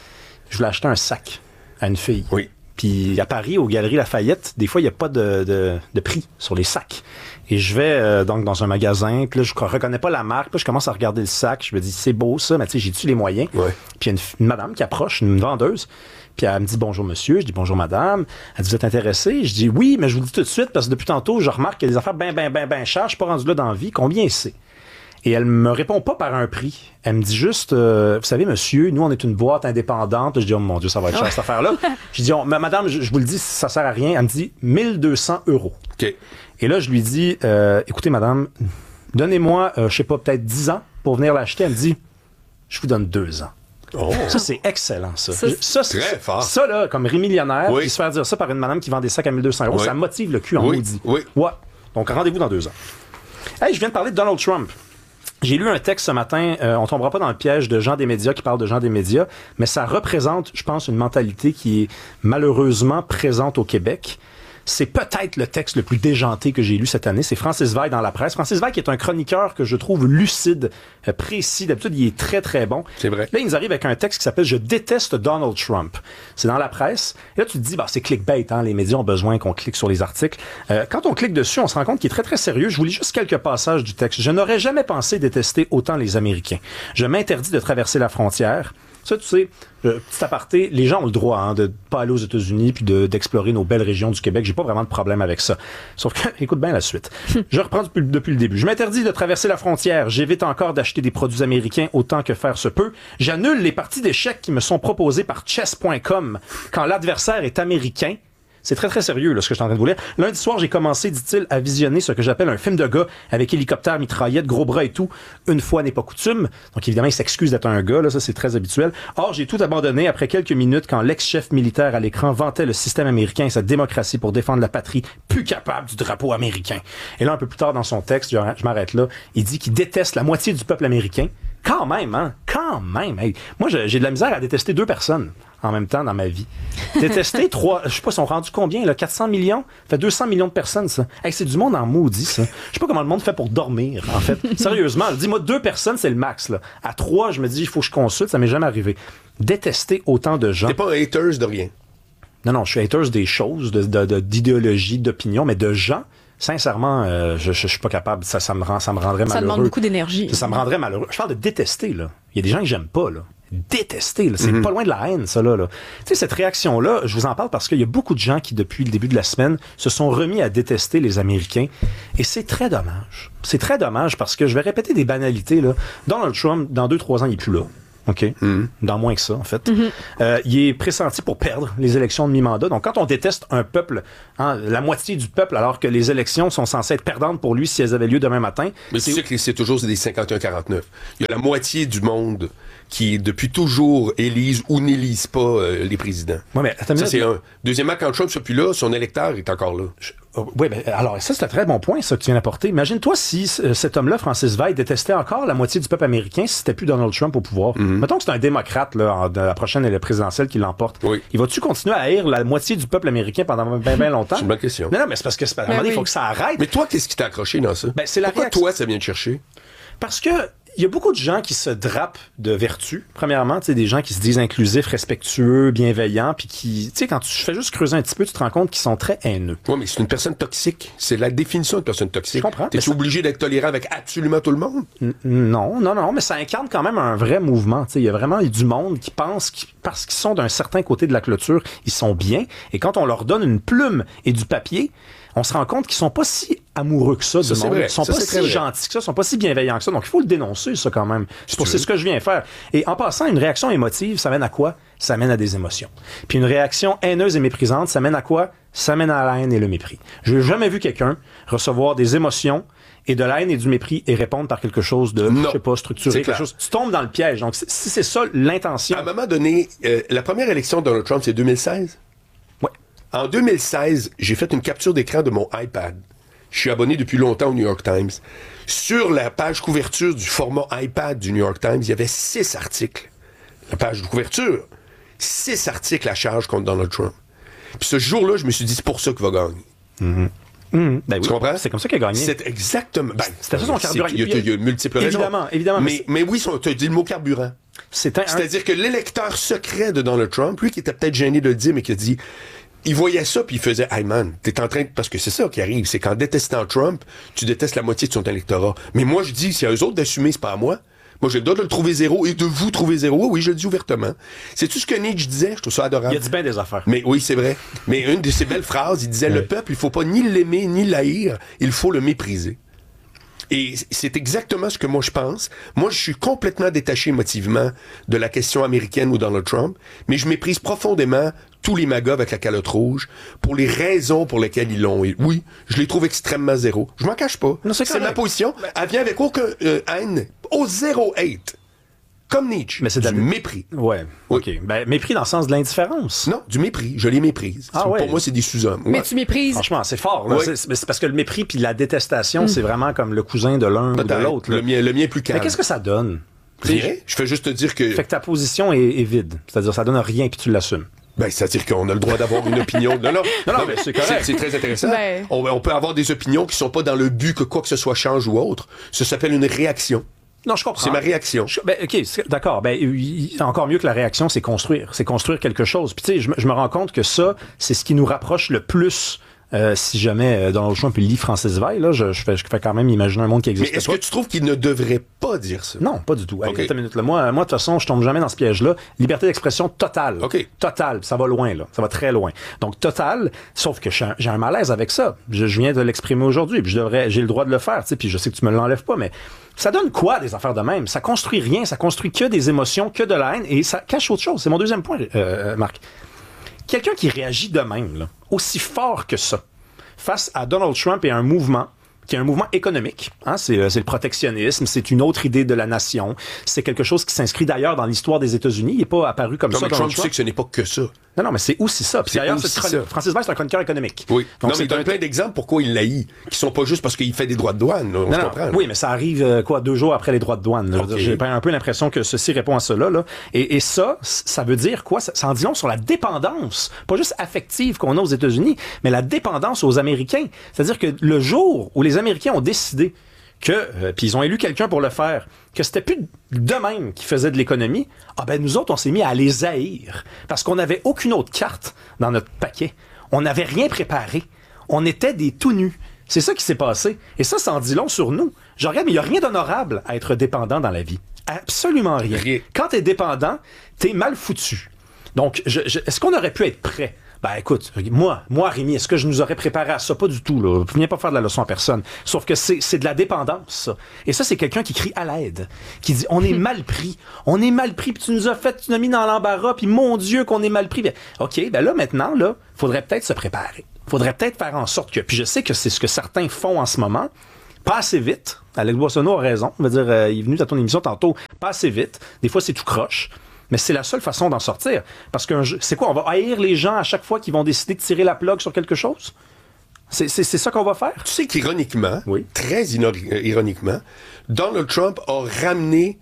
Je voulais acheter un sac à une fille. Oui. Puis à Paris, aux Galeries Lafayette, des fois, il n'y a pas de, de, de prix sur les sacs. Et je vais euh, donc dans un magasin, puis là, je reconnais pas la marque, puis je commence à regarder le sac, je me dis, c'est beau ça, mais tu sais, j'ai-tu les moyens? Ouais. Puis il y a une, une madame qui approche, une vendeuse, puis elle me dit, bonjour monsieur, je dis, bonjour madame, elle dit, vous êtes intéressé? Je dis, oui, mais je vous le dis tout de suite, parce que depuis tantôt, je remarque qu'il y a des affaires ben, ben, ben, ben chères, je suis pas rendu là dans la vie, combien c'est? Et elle me répond pas par un prix. Elle me dit juste, euh, vous savez, monsieur, nous, on est une boîte indépendante. Je dis, oh mon Dieu, ça va être cher, cette affaire-là. Je dis, oh, madame, je, je vous le dis, ça sert à rien. Elle me dit, mille deux cents euros. OK. Et là, je lui dis, euh, écoutez, madame, donnez-moi, euh, je sais pas, peut-être dix ans pour venir l'acheter. Elle me dit, je vous donne deux ans. Oh. Ça, c'est excellent, ça. Ça, c'est ça, c'est très fort. Ça, là, comme Rémi Millionnaire, oui. puis se faire dire ça par une madame qui vend des sacs à mille deux cents euros, oui. ça motive le cul en oui. maudit. Oui. Ouais. Donc, rendez-vous dans deux ans. Hey, je viens de parler de Donald Trump. J'ai lu un texte ce matin, euh, on tombera pas dans le piège de gens des médias qui parlent de gens des médias, mais ça représente, je pense, une mentalité qui est malheureusement présente au Québec. C'est peut-être le texte le plus déjanté que j'ai lu cette année. C'est Francis Veil dans la presse. Francis Veil qui est un chroniqueur que je trouve lucide, euh, précis. D'habitude, il est très, très bon. C'est vrai. Là, il nous arrive avec un texte qui s'appelle « Je déteste Donald Trump ». C'est dans la presse. Et là, tu te dis, bah, c'est clickbait, hein. Les médias ont besoin qu'on clique sur les articles. Euh, quand on clique dessus, on se rend compte qu'il est très, très sérieux. Je vous lis juste quelques passages du texte. « Je n'aurais jamais pensé détester autant les Américains. Je m'interdis de traverser la frontière. » Ça, tu sais, euh, petit aparté, les gens ont le droit hein, de pas aller aux États-Unis puis de, d'explorer nos belles régions du Québec. J'ai pas vraiment de problème avec ça. Sauf que, écoute bien la suite. Je reprends depuis, depuis le début. Je m'interdis de traverser la frontière. J'évite encore d'acheter des produits américains autant que faire se peut. J'annule les parties d'échecs qui me sont proposées par chess point com quand l'adversaire est américain. C'est très, très sérieux, là, ce que je suis en train de vous lire. Lundi soir, j'ai commencé, dit-il, à visionner ce que j'appelle un film de gars avec hélicoptère, mitraillette, gros bras et tout. Une fois n'est pas coutume. Donc, évidemment, il s'excuse d'être un gars, là. Ça, c'est très habituel. Or, j'ai tout abandonné après quelques minutes quand l'ex-chef militaire à l'écran vantait le système américain et sa démocratie pour défendre la patrie, plus capable du drapeau américain. Et là, un peu plus tard dans son texte, je m'arrête là, il dit qu'il déteste la moitié du peuple américain, Quand même, hein? Quand même. Hey. Moi, j'ai, j'ai de la misère à détester deux personnes en même temps dans ma vie. Détester trois, je sais pas, ils sont rendus combien, là? quatre cents millions? Ça fait deux cents millions de personnes, ça. Hey, c'est du monde en maudit, ça. Je sais pas comment le monde fait pour dormir, en fait. Sérieusement, dis-moi, deux personnes, c'est le max, là. À trois, je me dis, il faut que je consulte, ça m'est jamais arrivé. Détester autant de gens. T'es pas un haters de rien. Non, non, je suis haters des choses, de, de, de, d'idéologie, d'opinion, mais de gens. Sincèrement, euh, je, je, je suis pas capable. Ça, ça me rend, ça me rendrait malheureux. Ça demande beaucoup d'énergie. Ça, ça me rendrait malheureux. Je parle de détester, là. Il y a des gens que j'aime pas, là. Détester, là. C'est mm-hmm. pas loin de la haine, ça, là. là. Tu sais, cette réaction-là, je vous en parle parce qu'il y a beaucoup de gens qui, depuis le début de la semaine, se sont remis à détester les Américains. Et c'est très dommage. C'est très dommage parce que je vais répéter des banalités, là. Donald Trump, dans deux, trois ans, il est plus là. OK? Mm-hmm. Dans moins que ça, en fait. Mm-hmm. Euh, il est pressenti pour perdre les élections de mi-mandat. Donc, quand on déteste un peuple, hein, la moitié du peuple, alors que les élections sont censées être perdantes pour lui si elles avaient lieu demain matin. Mais c'est sûr que c'est toujours des cinquante et un quarante-neuf. Il y a la moitié du monde qui, depuis toujours, élise ou n'élise pas euh, les présidents. Ouais, mais attends, ça, c'est un. Deuxièmement, quand Trump n'est plus là, son électeur est encore là. Je... Oh, oui, ben, alors, ça, c'est un très bon point, ça, que tu viens d'apporter. Imagine-toi si euh, cet homme-là, Francis Veil, détestait encore la moitié du peuple américain si c'était plus Donald Trump au pouvoir. Mm-hmm. Mettons que c'est un démocrate, là, en, de la prochaine présidentielle qui l'emporte. Oui. Il va-tu continuer à haïr la moitié du peuple américain pendant bien, bien longtemps? C'est une bonne question. Non, non, mais c'est parce que, c'est, à un moment donné, il faut que ça arrête. Mais toi, qu'est-ce qui t'a accroché dans ça? Ben, c'est la Pourquoi réaction... toi, ça vient te chercher? Parce que, il y a beaucoup de gens qui se drapent de vertu. Premièrement, tu sais, des gens qui se disent inclusifs, respectueux, bienveillants, puis qui, tu sais, quand tu fais juste creuser un petit peu, tu te rends compte qu'ils sont très haineux. Oui, mais c'est une personne toxique. C'est la définition de personne toxique. Je comprends. T'es-tu ça... obligé d'être tolérant avec absolument tout le monde? N- non, non, non, mais ça incarne quand même un vrai mouvement. Tu sais, il y a vraiment du monde qui pense, qui, parce qu'ils sont d'un certain côté de la clôture, ils sont bien. Et quand on leur donne une plume et du papier, on se rend compte qu'ils sont pas si amoureux que ça, ça du monde. Vrai. Ils sont ça, pas si gentils que ça, ils sont pas si bienveillants que ça. Donc, il faut le dénoncer, ça, quand même. C'est, pour, c'est ce que je viens faire. Et en passant, une réaction émotive, ça mène à quoi? Ça mène à des émotions. Puis une réaction haineuse et méprisante, ça mène à quoi? Ça mène à la haine et le mépris. Je n'ai jamais vu quelqu'un recevoir des émotions et de la haine et du mépris et répondre par quelque chose de, non, je sais pas, structuré, quelque chose. Tu tombes dans le piège. Donc, si c'est ça l'intention. À un moment donné, euh, la première élection de Donald Trump, c'est deux mille seize? Ouais. En deux mille seize, j'ai fait une capture d'écran de mon iPad. Je suis abonné depuis longtemps au New York Times. Sur la page couverture du format iPad du New York Times, il y avait six articles. La page de couverture, six articles à charge contre Donald Trump. Puis ce jour-là, je me suis dit, c'est pour ça qu'il va gagner. Mm-hmm. Mmh, ben tu oui, comprends? C'est comme ça qu'il a gagné. C'est exactement. Ben, C'était ça son carburant. Il y, y, y a multiples raisons. Évidemment, évidemment. Mais, mais, mais oui, tu as dit le mot carburant. C'est un, C'est-à-dire que l'électeur secret de Donald Trump, lui qui était peut-être gêné de le dire, mais qui a dit, il voyait ça puis il faisait, hey man, t'es en train de... Parce que c'est ça qui arrive, c'est qu'en détestant Trump, tu détestes la moitié de son électorat. Mais moi, je dis, c'est à eux autres d'assumer, c'est pas à moi. Moi, j'ai le droit de le trouver zéro et de vous trouver zéro. Oui, oui, je le dis ouvertement. C'est tout ce que Nietzsche disait. Je trouve ça adorable. Il a dit bien des affaires. Mais oui, c'est vrai. Mais une de ses belles phrases, il disait, oui. Le peuple, il faut pas ni l'aimer, ni l'haïr. Il faut le mépriser. Et c'est exactement ce que moi je pense. Moi, je suis complètement détaché émotivement de la question américaine ou Donald Trump, mais je méprise profondément tous les magas avec la calotte rouge pour les raisons pour lesquelles ils l'ont. Et oui, je les trouve extrêmement zéro. Je m'en cache pas. Non, c'est c'est ma position. Elle vient avec aucun euh, haine, au zéro hate. Comme Nietzsche. Mais c'est du la... mépris. Ouais. Oui. OK. Ben, mépris dans le sens de l'indifférence. Non, du mépris. Je les méprise. Ah, pour ouais. moi, c'est des sous-hommes. Mais ouais. tu méprises. Franchement, c'est fort. Là. Oui. C'est, c'est parce que le mépris puis la détestation, mm. c'est vraiment comme le cousin de l'un Peut-être. ou de l'autre. Là. Le mien, le mien est plus calme. Mais qu'est-ce que ça donne? Rien. Je fais juste te dire que... Fait que ta position est, est vide. C'est-à-dire ça donne rien puis tu l'assumes. Ben, c'est-à-dire qu'on a le droit d'avoir une opinion. Non, non, non, non, mais c'est correct. C'est, c'est très intéressant. Ben... On, on peut avoir des opinions qui sont pas dans le but que quoi que ce soit change ou autre. Ça s'appelle une réaction. Non, je comprends. C'est ma réaction. Je, ben, OK, d'accord. Ben, il, encore mieux que la réaction, c'est construire. C'est construire quelque chose. Puis, tu sais, je, je me rends compte que ça, c'est ce qui nous rapproche le plus. Euh, si jamais euh, Donald Trump lit Francis Veil, là, je, je, fais, je fais quand même imaginer un monde qui existe. Mais est-ce pas. que tu trouves qu'il ne devrait pas dire ça? Non, pas du tout. Okay. Hey, une minute, là. Moi, moi, de toute façon, je tombe jamais dans ce piège-là. Liberté d'expression totale. OK. Totale. Ça va loin, là. Ça va très loin. Donc, totale, sauf que j'ai un, j'ai un malaise avec ça. Je, je viens de l'exprimer aujourd'hui, puis je devrais, j'ai le droit de le faire, tu sais, puis je sais que tu me l'enlèves pas, mais ça donne quoi, des affaires de même? Ça construit rien. Ça construit que des émotions, que de la haine, et ça cache autre chose. C'est mon deuxième point, euh, Marc. Quelqu'un qui réagit de même, là, aussi fort que ça, face à Donald Trump et un mouvement qui est un mouvement économique. Hein, c'est, c'est le protectionnisme, c'est une autre idée de la nation. C'est quelque chose qui s'inscrit d'ailleurs dans l'histoire des États-Unis. Il n'est pas apparu comme Donald ça. Trump, Trump sait que ce n'est pas que ça. Non, non, mais c'est aussi ça. Puis C'est d'ailleurs, aussi c'est chroni- ça. Francis Baird, c'est un chroniqueur économique. Oui. Donc, non, c'est mais il donne un- plein d'exemples pourquoi il l'haït, qui sont pas juste parce qu'il fait des droits de douane. Là, on Non, se non, comprend. là. oui, mais ça arrive, euh, quoi, deux jours après les droits de douane. là. Je veux Ok. dire, J'ai un peu l'impression que ceci répond à cela. Là. Et, et ça, c- ça veut dire quoi? Ça, ça en dit long sur la dépendance, pas juste affective qu'on a aux États-Unis, mais la dépendance aux Américains. C'est-à-dire que le jour où les Américains ont décidé que, euh, puis ils ont élu quelqu'un pour le faire, que c'était plus d'eux-mêmes qui faisaient de l'économie, ah ben nous autres, on s'est mis à les haïr. Parce qu'on n'avait aucune autre carte dans notre paquet. On n'avait rien préparé. On était des tout nus. C'est ça qui s'est passé. Et ça, ça en dit long sur nous. Je regarde, mais il n'y a rien d'honorable à être dépendant dans la vie. Absolument rien. Rien. Quand t'es dépendant, t'es mal foutu. Donc, je, je- est-ce qu'on aurait pu être prêt? Ben écoute, moi, moi, Rémi, est-ce que je nous aurais préparé à ça? Pas du tout, là. Viens pas faire de la leçon à personne. Sauf que c'est, c'est de la dépendance, ça. Et ça, c'est quelqu'un qui crie à l'aide, qui dit, on est mal pris. On est mal pris, puis tu nous as fait, tu nous as mis dans l'embarras, puis mon Dieu qu'on est mal pris. Ben, OK, ben là, maintenant, là, faudrait peut-être se préparer. Faudrait peut-être faire en sorte que, puis je sais que c'est ce que certains font en ce moment, pas assez vite. Alex Boissonneau a raison. Je veux dire, euh, il est venu à ton émission tantôt, pas assez vite. Des fois, c'est tout croche. Mais c'est la seule façon d'en sortir. Parce que c'est quoi? On va haïr les gens à chaque fois qu'ils vont décider de tirer la plug sur quelque chose? C'est, c'est, c'est ça qu'on va faire? Tu sais qu'ironiquement, Oui. très inori- euh, ironiquement, Donald Trump a ramené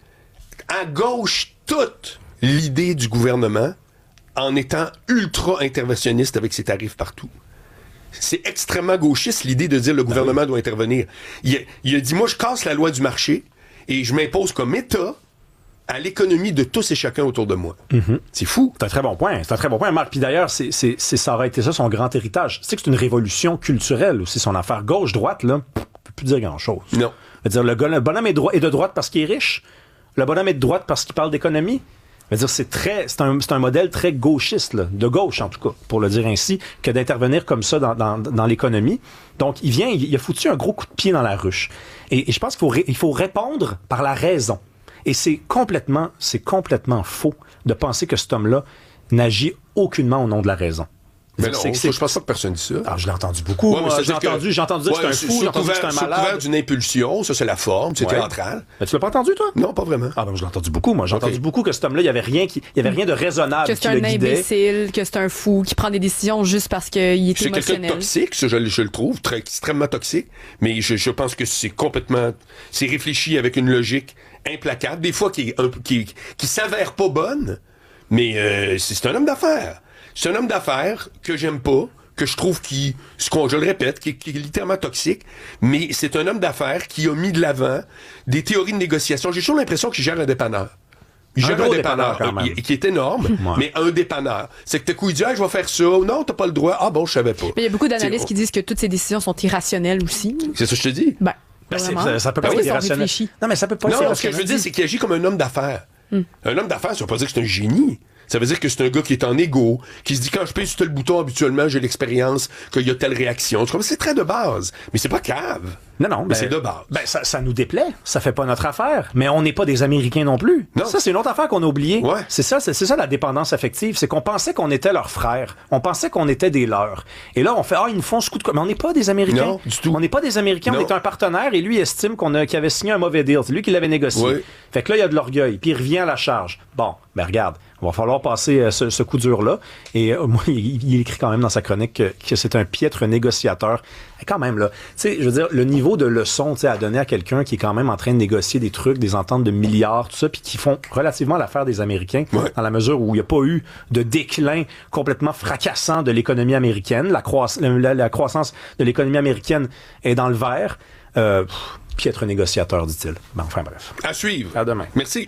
à gauche toute l'idée du gouvernement en étant ultra interventionniste avec ses tarifs partout. C'est extrêmement gauchiste l'idée de dire le gouvernement oui. doit intervenir. Il a, il a dit, moi je casse la loi du marché et je m'impose comme État à l'économie de tous et chacun autour de moi. Mm-hmm. C'est fou. C'est un très bon point. C'est un très bon point, Marc. Puis d'ailleurs, c'est, c'est, c'est, ça aurait été ça son grand héritage. Tu sais que c'est une révolution culturelle aussi, son affaire gauche-droite, là, on peut plus dire grand-chose. Non. Je veux dire, le, gars, le bonhomme est, droi- est de droite parce qu'il est riche. Le bonhomme est de droite parce qu'il parle d'économie. Je veux dire, c'est très, c'est un, c'est un modèle très gauchiste, là, de gauche en tout cas, pour le dire ainsi, que d'intervenir comme ça dans, dans, dans l'économie. Donc, il vient, il, il a foutu un gros coup de pied dans la ruche. Et, et je pense qu'il faut, ré- il faut répondre par la raison. Et c'est complètement, c'est complètement faux de penser que cet homme-là n'agit aucunement au nom de la raison. Mais non, C'est que ça, c'est- je pense pas que personne dit ça. Alors, je l'ai entendu beaucoup. Ouais, mais moi. ça veut j'ai, dire que- entendu, j'ai entendu dire Ouais, que c'est un sous- fou, j'ai sous entendu que c'est un couvert- sous malade. couvert d'une impulsion, ça c'est la forme, c'est Ouais. théâtral. Mais tu l'as pas entendu, toi? Non, pas vraiment. Ah ben, je l'ai entendu beaucoup, moi. J'ai Ok. entendu beaucoup que cet homme-là, il y avait rien qui, il y avait rien de raisonnable Que qui c'est le un guidait. imbécile, que c'est un fou, qui prend des décisions juste parce qu'il est C'est quelqu'un de émotionnel. toxique, ça, je, le- je le trouve, très, extrêmement toxique, mais je, je pense que c'est complètement, c'est réfléchi avec une logique implacable, des fois qui, est un- qui, qui s'avère pas bonne, mais euh, c'est, c'est un homme d'affaires. C'est un homme d'affaires que j'aime pas, que je trouve qui, ce qu'on, je le répète, qui, qui est littéralement toxique, mais c'est un homme d'affaires qui a mis de l'avant des théories de négociation. J'ai toujours l'impression qu'il gère un dépanneur. Il Un gère gros un dépanneur, dépanneur, quand même. euh, qui est énorme, Ouais. mais un dépanneur. C'est que t'as coup, il dit, ah, je vais faire ça. Non, t'as pas le droit. Ah bon, je savais pas. Mais il y a beaucoup C'est- d'analystes qui disent que toutes ces décisions sont irrationnelles aussi. C'est ça que je te dis. Ben, Ben, c'est- vraiment. ça, ça peut pas Parce être qu'ils sont irrationnel. réfléchis. Non, mais ça peut pas Non, être ce que je veux dire, irrationnel. c'est qu'il agit comme un homme d'affaires. Un homme d'affaires, ça veut pas dire que c'est un génie. Ça veut dire que c'est un gars qui est en égo, qui se dit quand je pèse sur tel bouton, habituellement, j'ai l'expérience qu'il y a telle réaction. Je trouve que c'est très de base. Mais c'est pas cave. Non, non, Mais ben, c'est de base. Ben, ça, ça nous déplaît. Ça fait pas notre affaire. Mais on n'est pas des Américains non plus. Non. Ça, c'est une autre affaire qu'on a oubliée. Ouais. C'est ça, c'est, c'est ça la dépendance affective. C'est qu'on pensait qu'on était leurs frères. On pensait qu'on était des leurs. Et là, on fait, ah, ils nous font ce coup de co- Mais on n'est pas des Américains. Non, du tout. On n'est pas des Américains. Non. On est un partenaire et lui estime qu'on a, qu'il avait signé un mauvais deal. C'est lui qui l'avait négocié. Ouais. Fait que là, il y a de l'orgueil. Puis il revient à la charge. Bon, ben regarde, il va falloir passer euh, ce, ce coup dur-là. Et euh, moi, il, il écrit quand même dans sa chronique que, que c'est un piètre négociateur. Et quand même, là, tu sais, je veux dire, le niveau de leçon, tu sais, à donner à quelqu'un qui est quand même en train de négocier des trucs, des ententes de milliards, tout ça, puis qui font relativement l'affaire des Américains, Ouais. dans la mesure où il n'y a pas eu de déclin complètement fracassant de l'économie américaine. La, croiss- la, la croissance de l'économie américaine est dans le vert. Euh, pff, piètre négociateur, dit-il. Ben, enfin, bref. À suivre. À demain. Merci.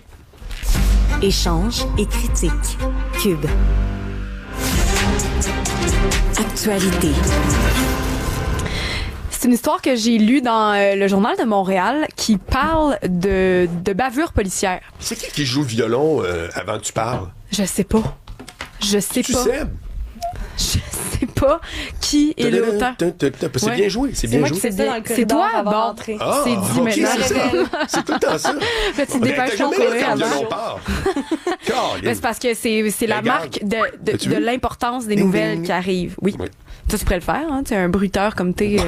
Échange et critique. Cube. Actualité. C'est une histoire que j'ai lue dans euh, le Journal de Montréal qui parle de, de bavure policière. C'est qui qui joue le violon euh, avant que tu parles? Je sais pas. Je sais Tu pas. sais? Je sais pas qui est l'auteur. C'est Ouais. bien joué, c'est C'est bien moi joué. qui fais ça dans le C'est corridor toi? avant Bon. d'entrer. Ah, C'est dit ok, maintenant. c'est ça. C'est tout le temps ça. Là, tu te Ben, dépêches t'as ton jamais courir fait le avant. violon part. Caroline. Ben, c'est parce que c'est, c'est la Regarde. marque de, de, As-tu de vu? l'importance des Ding, nouvelles ding. qui arrivent. Oui. Oui. Ça, tu pourrais le faire, hein? Tu es un bruiteur comme t'es. euh,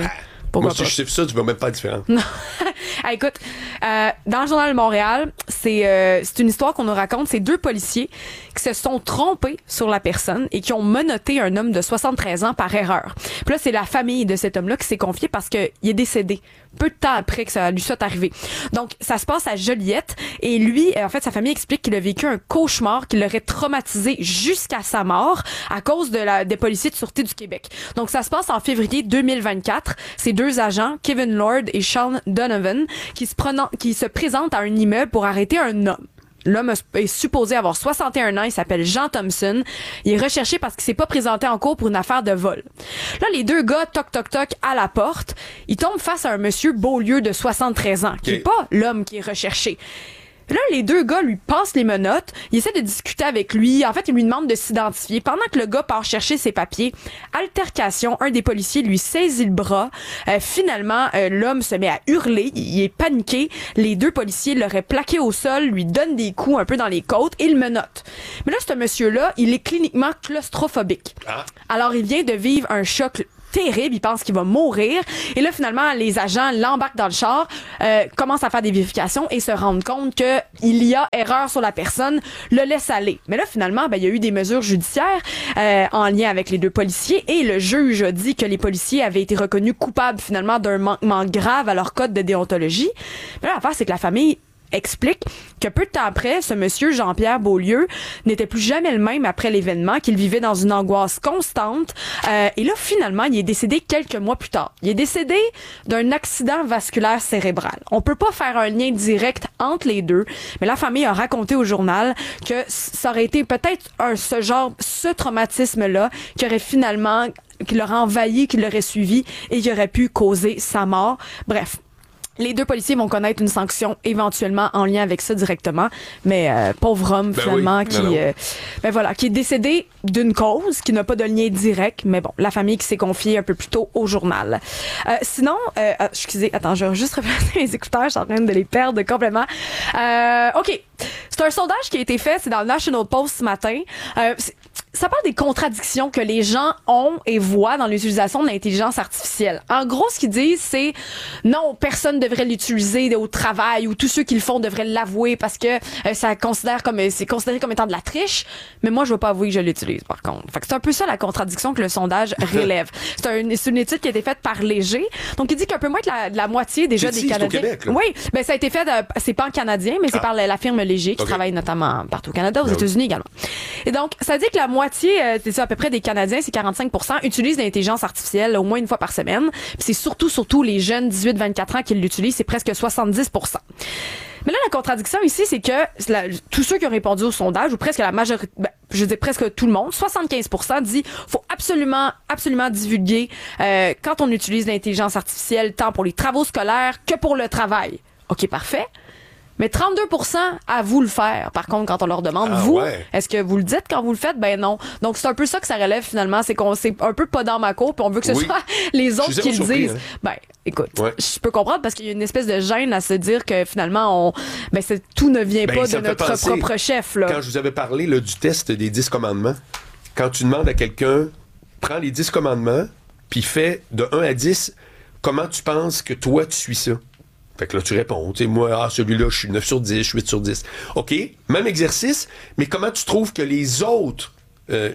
Pourquoi Moi, si pas? je sais ça, tu vas même pas la différence. Non. Ah, écoute, euh, dans le Journal de Montréal, c'est euh, c'est une histoire qu'on nous raconte. C'est deux policiers qui se sont trompés sur la personne et qui ont menotté un homme de soixante-treize ans par erreur. Puis là, c'est la famille de cet homme-là qui s'est confiée parce qu'il est décédé peu de temps après que ça lui soit arrivé. Donc, ça se passe à Joliette et lui, en fait, sa famille explique qu'il a vécu un cauchemar qui l'aurait traumatisé jusqu'à sa mort à cause de la, des policiers de Sûreté du Québec. Donc, ça se passe en février deux mille vingt-quatre. Ces deux agents, Kevin Lord et Sean Donovan, qui se, prenant, qui se présentent à un immeuble pour arrêter un homme. L'homme est supposé avoir soixante et un ans. Il s'appelle Jean Thompson. Il est recherché parce qu'il s'est pas présenté en cours pour une affaire de vol. Là, les deux gars, toc, toc, toc, à la porte. Ils tombent face à un monsieur Beaulieu de soixante-treize ans, qui est pas l'homme qui est recherché. Là, les deux gars lui passent les menottes. Ils essaient de discuter avec lui. En fait, ils lui demandent de s'identifier. Pendant que le gars part chercher ses papiers, altercation, un des policiers lui saisit le bras. Euh, finalement, euh, l'homme se met à hurler. Il est paniqué. Les deux policiers l'auraient plaqué au sol, lui donnent des coups un peu dans les côtes et le menottent. Mais là, ce monsieur-là, il est cliniquement claustrophobique. Ah. Alors, il vient de vivre un choc terrible, il pense qu'il va mourir. Et là, finalement, les agents l'embarquent dans le char, euh, commencent à faire des vérifications et se rendent compte que il y a erreur sur la personne, le laisse aller. Mais là, finalement, ben, il y a eu des mesures judiciaires euh, en lien avec les deux policiers et le juge a dit que les policiers avaient été reconnus coupables, finalement, d'un manquement grave à leur code de déontologie. Mais là, l'affaire, c'est que la famille explique que peu de temps après, ce monsieur Jean-Pierre Beaulieu n'était plus jamais le même après l'événement, qu'il vivait dans une angoisse constante. Euh, et là, finalement, il est décédé quelques mois plus tard. Il est décédé d'un accident vasculaire cérébral. On peut pas faire un lien direct entre les deux, mais la famille a raconté au journal que ça aurait été peut-être un, ce genre, ce traumatisme-là qui aurait finalement, qui l'aurait envahi, qui l'aurait suivi et qui aurait pu causer sa mort. Bref. Les deux policiers vont connaître une sanction éventuellement en lien avec ça directement, mais euh, pauvre homme ben finalement oui, qui, ben euh, ben voilà, qui est décédé d'une cause qui n'a pas de lien direct, mais bon, la famille qui s'est confiée un peu plus tôt au journal. Euh, sinon, euh, excusez, attends, je vais juste replacer mes écouteurs, je suis en train de les perdre complètement. Euh, ok, c'est un sondage qui a été fait, c'est dans le National Post ce matin. Euh, ça parle des contradictions que les gens ont et voient dans l'utilisation de l'intelligence artificielle. En gros, ce qu'ils disent, c'est non, personne devrait l'utiliser au travail ou tous ceux qui le font devraient l'avouer parce que euh, ça considère comme c'est considéré comme étant de la triche. Mais moi, je veux pas avouer que je l'utilise, par contre. Fait que c'est un peu ça la contradiction que le sondage relève. C'est, un, c'est une étude qui a été faite par Léger. Donc, il dit qu'un peu moins de la, de la moitié déjà c'est des dit, Canadiens. C'est au Québec, là. Oui, ben ça a été fait. De, c'est pas en canadien, mais c'est ah. par la, la firme Léger qui okay. travaille notamment partout au Canada, aux ben États-Unis oui. également. Et donc, ça dit que la moitié, euh, c'est ça, à peu près des Canadiens, c'est quarante-cinq pour cent utilisent l'intelligence artificielle au moins une fois par semaine. Puis c'est surtout, surtout les jeunes dix-huit à vingt-quatre ans qui l'utilisent, c'est presque soixante-dix pour cent. Mais là, la contradiction ici, c'est que la, tous ceux qui ont répondu au sondage, ou presque la majorité, ben, je dis presque tout le monde, soixante-quinze pour cent dit faut absolument, absolument divulguer euh, quand on utilise l'intelligence artificielle, tant pour les travaux scolaires que pour le travail. OK, parfait. Mais trente-deux pour cent avouent le faire. Par contre, quand on leur demande, ah, vous, ouais. est-ce que vous le dites quand vous le faites? Ben non. Donc, c'est un peu ça que ça relève finalement. C'est qu'on c'est un peu pas dans ma cour, puis on veut que ce oui. soit les autres qui le surpris, disent. Hein. Ben, écoute, ouais. je peux comprendre parce qu'il y a une espèce de gêne à se dire que finalement, on, ben, c'est, tout ne vient ben, pas de notre penser, propre chef. Là. Quand je vous avais parlé là, du test des dix commandements, quand tu demandes à quelqu'un, prends les dix commandements, puis fais de un à dix, comment tu penses que toi, tu suis ça? Fait que là, tu réponds. Tu sais, moi, ah, celui-là, je suis neuf sur dix, je suis huit sur dix. OK, même exercice, mais comment tu trouves que les autres euh,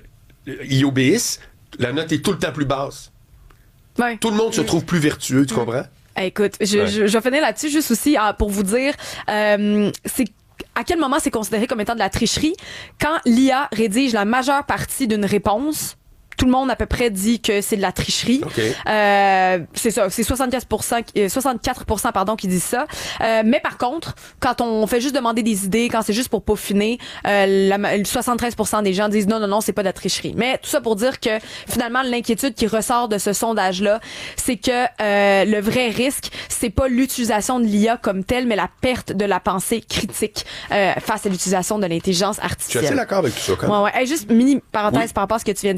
y obéissent? La note est tout le temps plus basse. Ouais. Tout le monde se trouve plus vertueux, tu mmh. comprends? Écoute, je, ouais. je, je vais finir là-dessus juste aussi ah, pour vous dire, euh, c'est à quel moment c'est considéré comme étant de la tricherie? Quand l'I A rédige la majeure partie d'une réponse, tout le monde à peu près dit que c'est de la tricherie. Okay. Euh, c'est ça, c'est soixante-quinze pour cent, soixante-quatre pour cent pardon, qui disent ça. Euh, mais par contre, quand on fait juste demander des idées, quand c'est juste pour peaufiner, euh, la, soixante-treize pour cent des gens disent non, non, non, c'est pas de la tricherie. Mais tout ça pour dire que finalement, l'inquiétude qui ressort de ce sondage-là, c'est que euh, le vrai risque, c'est pas l'utilisation de l'I A comme telle, mais la perte de la pensée critique euh, face à l'utilisation de l'intelligence artificielle. Je suis assez d'accord avec tout ça, quand même. Ouais, ouais. Hey, juste mini parenthèse oui. par rapport à ce que tu viens de dire, parce que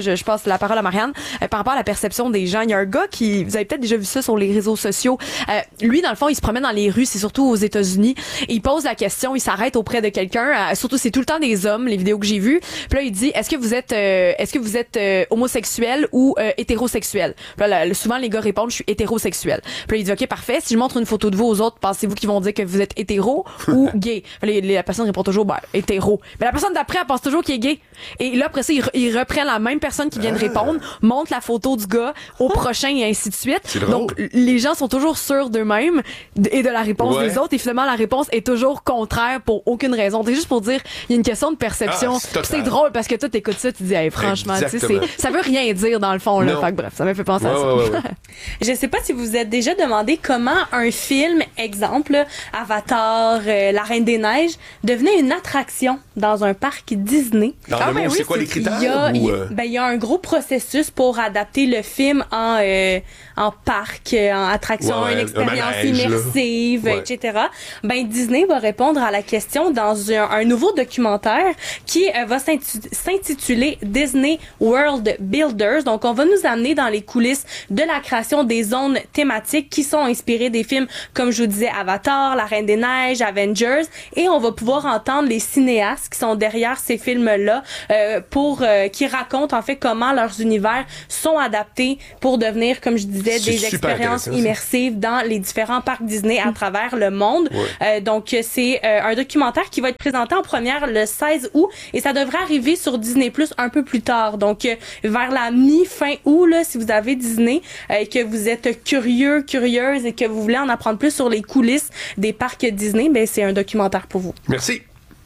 je, je passe la parole à Marianne. Euh, par rapport à la perception des gens, il y a un gars qui, vous avez peut-être déjà vu ça sur les réseaux sociaux. Euh, lui, dans le fond, il se promène dans les rues, c'est surtout aux États-Unis. Et il pose la question, il s'arrête auprès de quelqu'un. Euh, surtout, c'est tout le temps des hommes, les vidéos que j'ai vues. Puis là, il dit, est-ce que vous êtes, euh, est-ce que vous êtes euh, homosexuel ou euh, hétérosexuel? Puis là, là, souvent, les gars répondent, je suis hétérosexuel. Puis là, il dit, ok, parfait. Si je montre une photo de vous aux autres, pensez-vous qu'ils vont dire que vous êtes hétéro ou gay? Puis là, la personne répond toujours, ben, hétéro. Mais la personne d'après, elle pense toujours qu'il est gay. Et là, après ça, il, il reprend la même personne qui vient de répondre, montre la photo du gars au prochain et ainsi de suite. Donc, les gens sont toujours sûrs d'eux-mêmes et de la réponse ouais. des autres. Et finalement, la réponse est toujours contraire pour aucune raison. C'est juste pour dire, il y a une question de perception. Ah, c'est, c'est drôle parce que toi, t'écoutes ça, tu dis, hey, franchement, tu sais, c'est, ça veut rien dire dans le fond, là. Fait que bref, ça m'a fait penser ouais, à ça. Ouais, ouais. Je sais pas si vous vous êtes déjà demandé comment un film, exemple, Avatar, euh, La Reine des Neiges, devenait une attraction dans un parc Disney. Dans ah, le monde, oui, c'est quoi les critères? Il y a, ou, euh... ben, il y a un gros processus pour adapter le film en, euh, en parc, en attraction, ouais, une expérience manège, immersive, ouais. et cetera. Ben, Disney va répondre à la question dans un, un nouveau documentaire qui euh, va s'intu- s'intituler Disney World Builders. Donc, on va nous amener dans les coulisses de la création des zones thématiques qui sont inspirées des films, comme je vous disais, Avatar, La Reine des Neiges, Avengers, et on va pouvoir entendre les cinéastes qui sont derrière ces films-là euh, pour euh, qui racontent en fait comment leurs univers sont adaptés pour devenir, comme je disais, c'est des expériences immersives dans les différents parcs Disney à travers le monde. Ouais. Euh, donc c'est euh, un documentaire qui va être présenté en première le seize août et ça devrait arriver sur Disney Plus un peu plus tard. Donc euh, vers la mi-fin août là, si vous avez Disney euh, et que vous êtes curieux, curieuse et que vous voulez en apprendre plus sur les coulisses des parcs Disney, ben c'est un documentaire pour vous. Merci.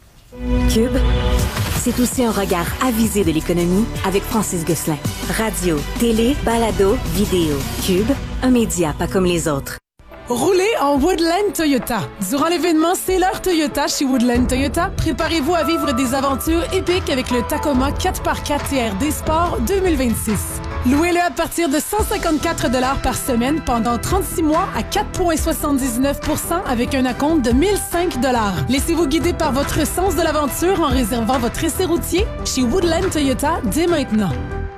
Cube, c'est aussi un regard avisé de l'économie avec Francis Gosselin. Radio, télé, balado, vidéo. Cube, un média pas comme les autres. Roulez en Woodland Toyota. Durant l'événement C'est l'heure Toyota chez Woodland Toyota, préparez-vous à vivre des aventures épiques avec le Tacoma quatre par quatre T R D Sport deux mille vingt-six. Louez-le à partir de cent cinquante-quatre dollars par semaine pendant trente-six mois à quatre virgule soixante-dix-neuf pour cent avec un acompte de mille cinq dollars. Laissez-vous guider par votre sens de l'aventure en réservant votre essai routier chez Woodland Toyota dès maintenant.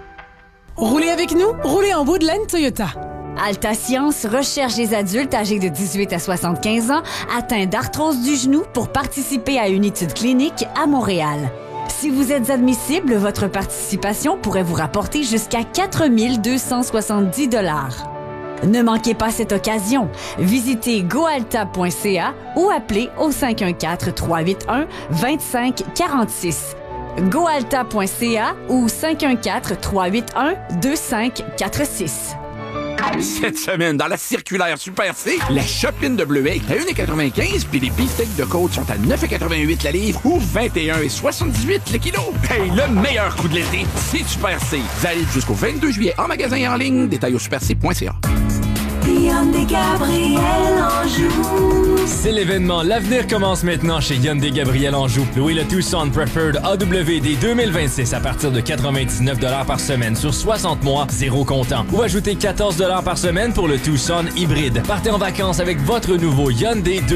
Roulez avec nous, roulez en Woodland Toyota. Alta Science recherche des adultes âgés de dix-huit à soixante-quinze ans atteints d'arthrose du genou pour participer à une étude clinique à Montréal. Si vous êtes admissible, votre participation pourrait vous rapporter jusqu'à quatre mille deux cent soixante-dix dollars. Ne manquez pas cette occasion. Visitez goalta point c a ou appelez au cinq un quatre, trois huit un, deux cinq quatre six. goalta point c a ou cinq un quatre, trois huit un, deux cinq quatre six. Cette semaine, dans la circulaire Super C, la chopine de bleuet est à un virgule quatre-vingt-quinze puis les beefsteaks de côte sont à neuf virgule quatre-vingt-huit la livre ou vingt et un virgule soixante-dix-huit le kilo. Hey, le meilleur coup de l'été, c'est Super C. Valide jusqu'au vingt-deux juillet en magasin et en ligne. Détails au super c point c a. Hyundai Gabriel Anjou. C'est l'événement. L'avenir commence maintenant chez Hyundai Gabriel Anjou. Louez le Tucson Preferred A W D deux mille vingt-six à partir de quatre-vingt-dix-neuf dollars par semaine sur soixante mois, zéro comptant. Ou ajoutez quatorze dollars par semaine pour le Tucson hybride. Partez en vacances avec votre nouveau Hyundai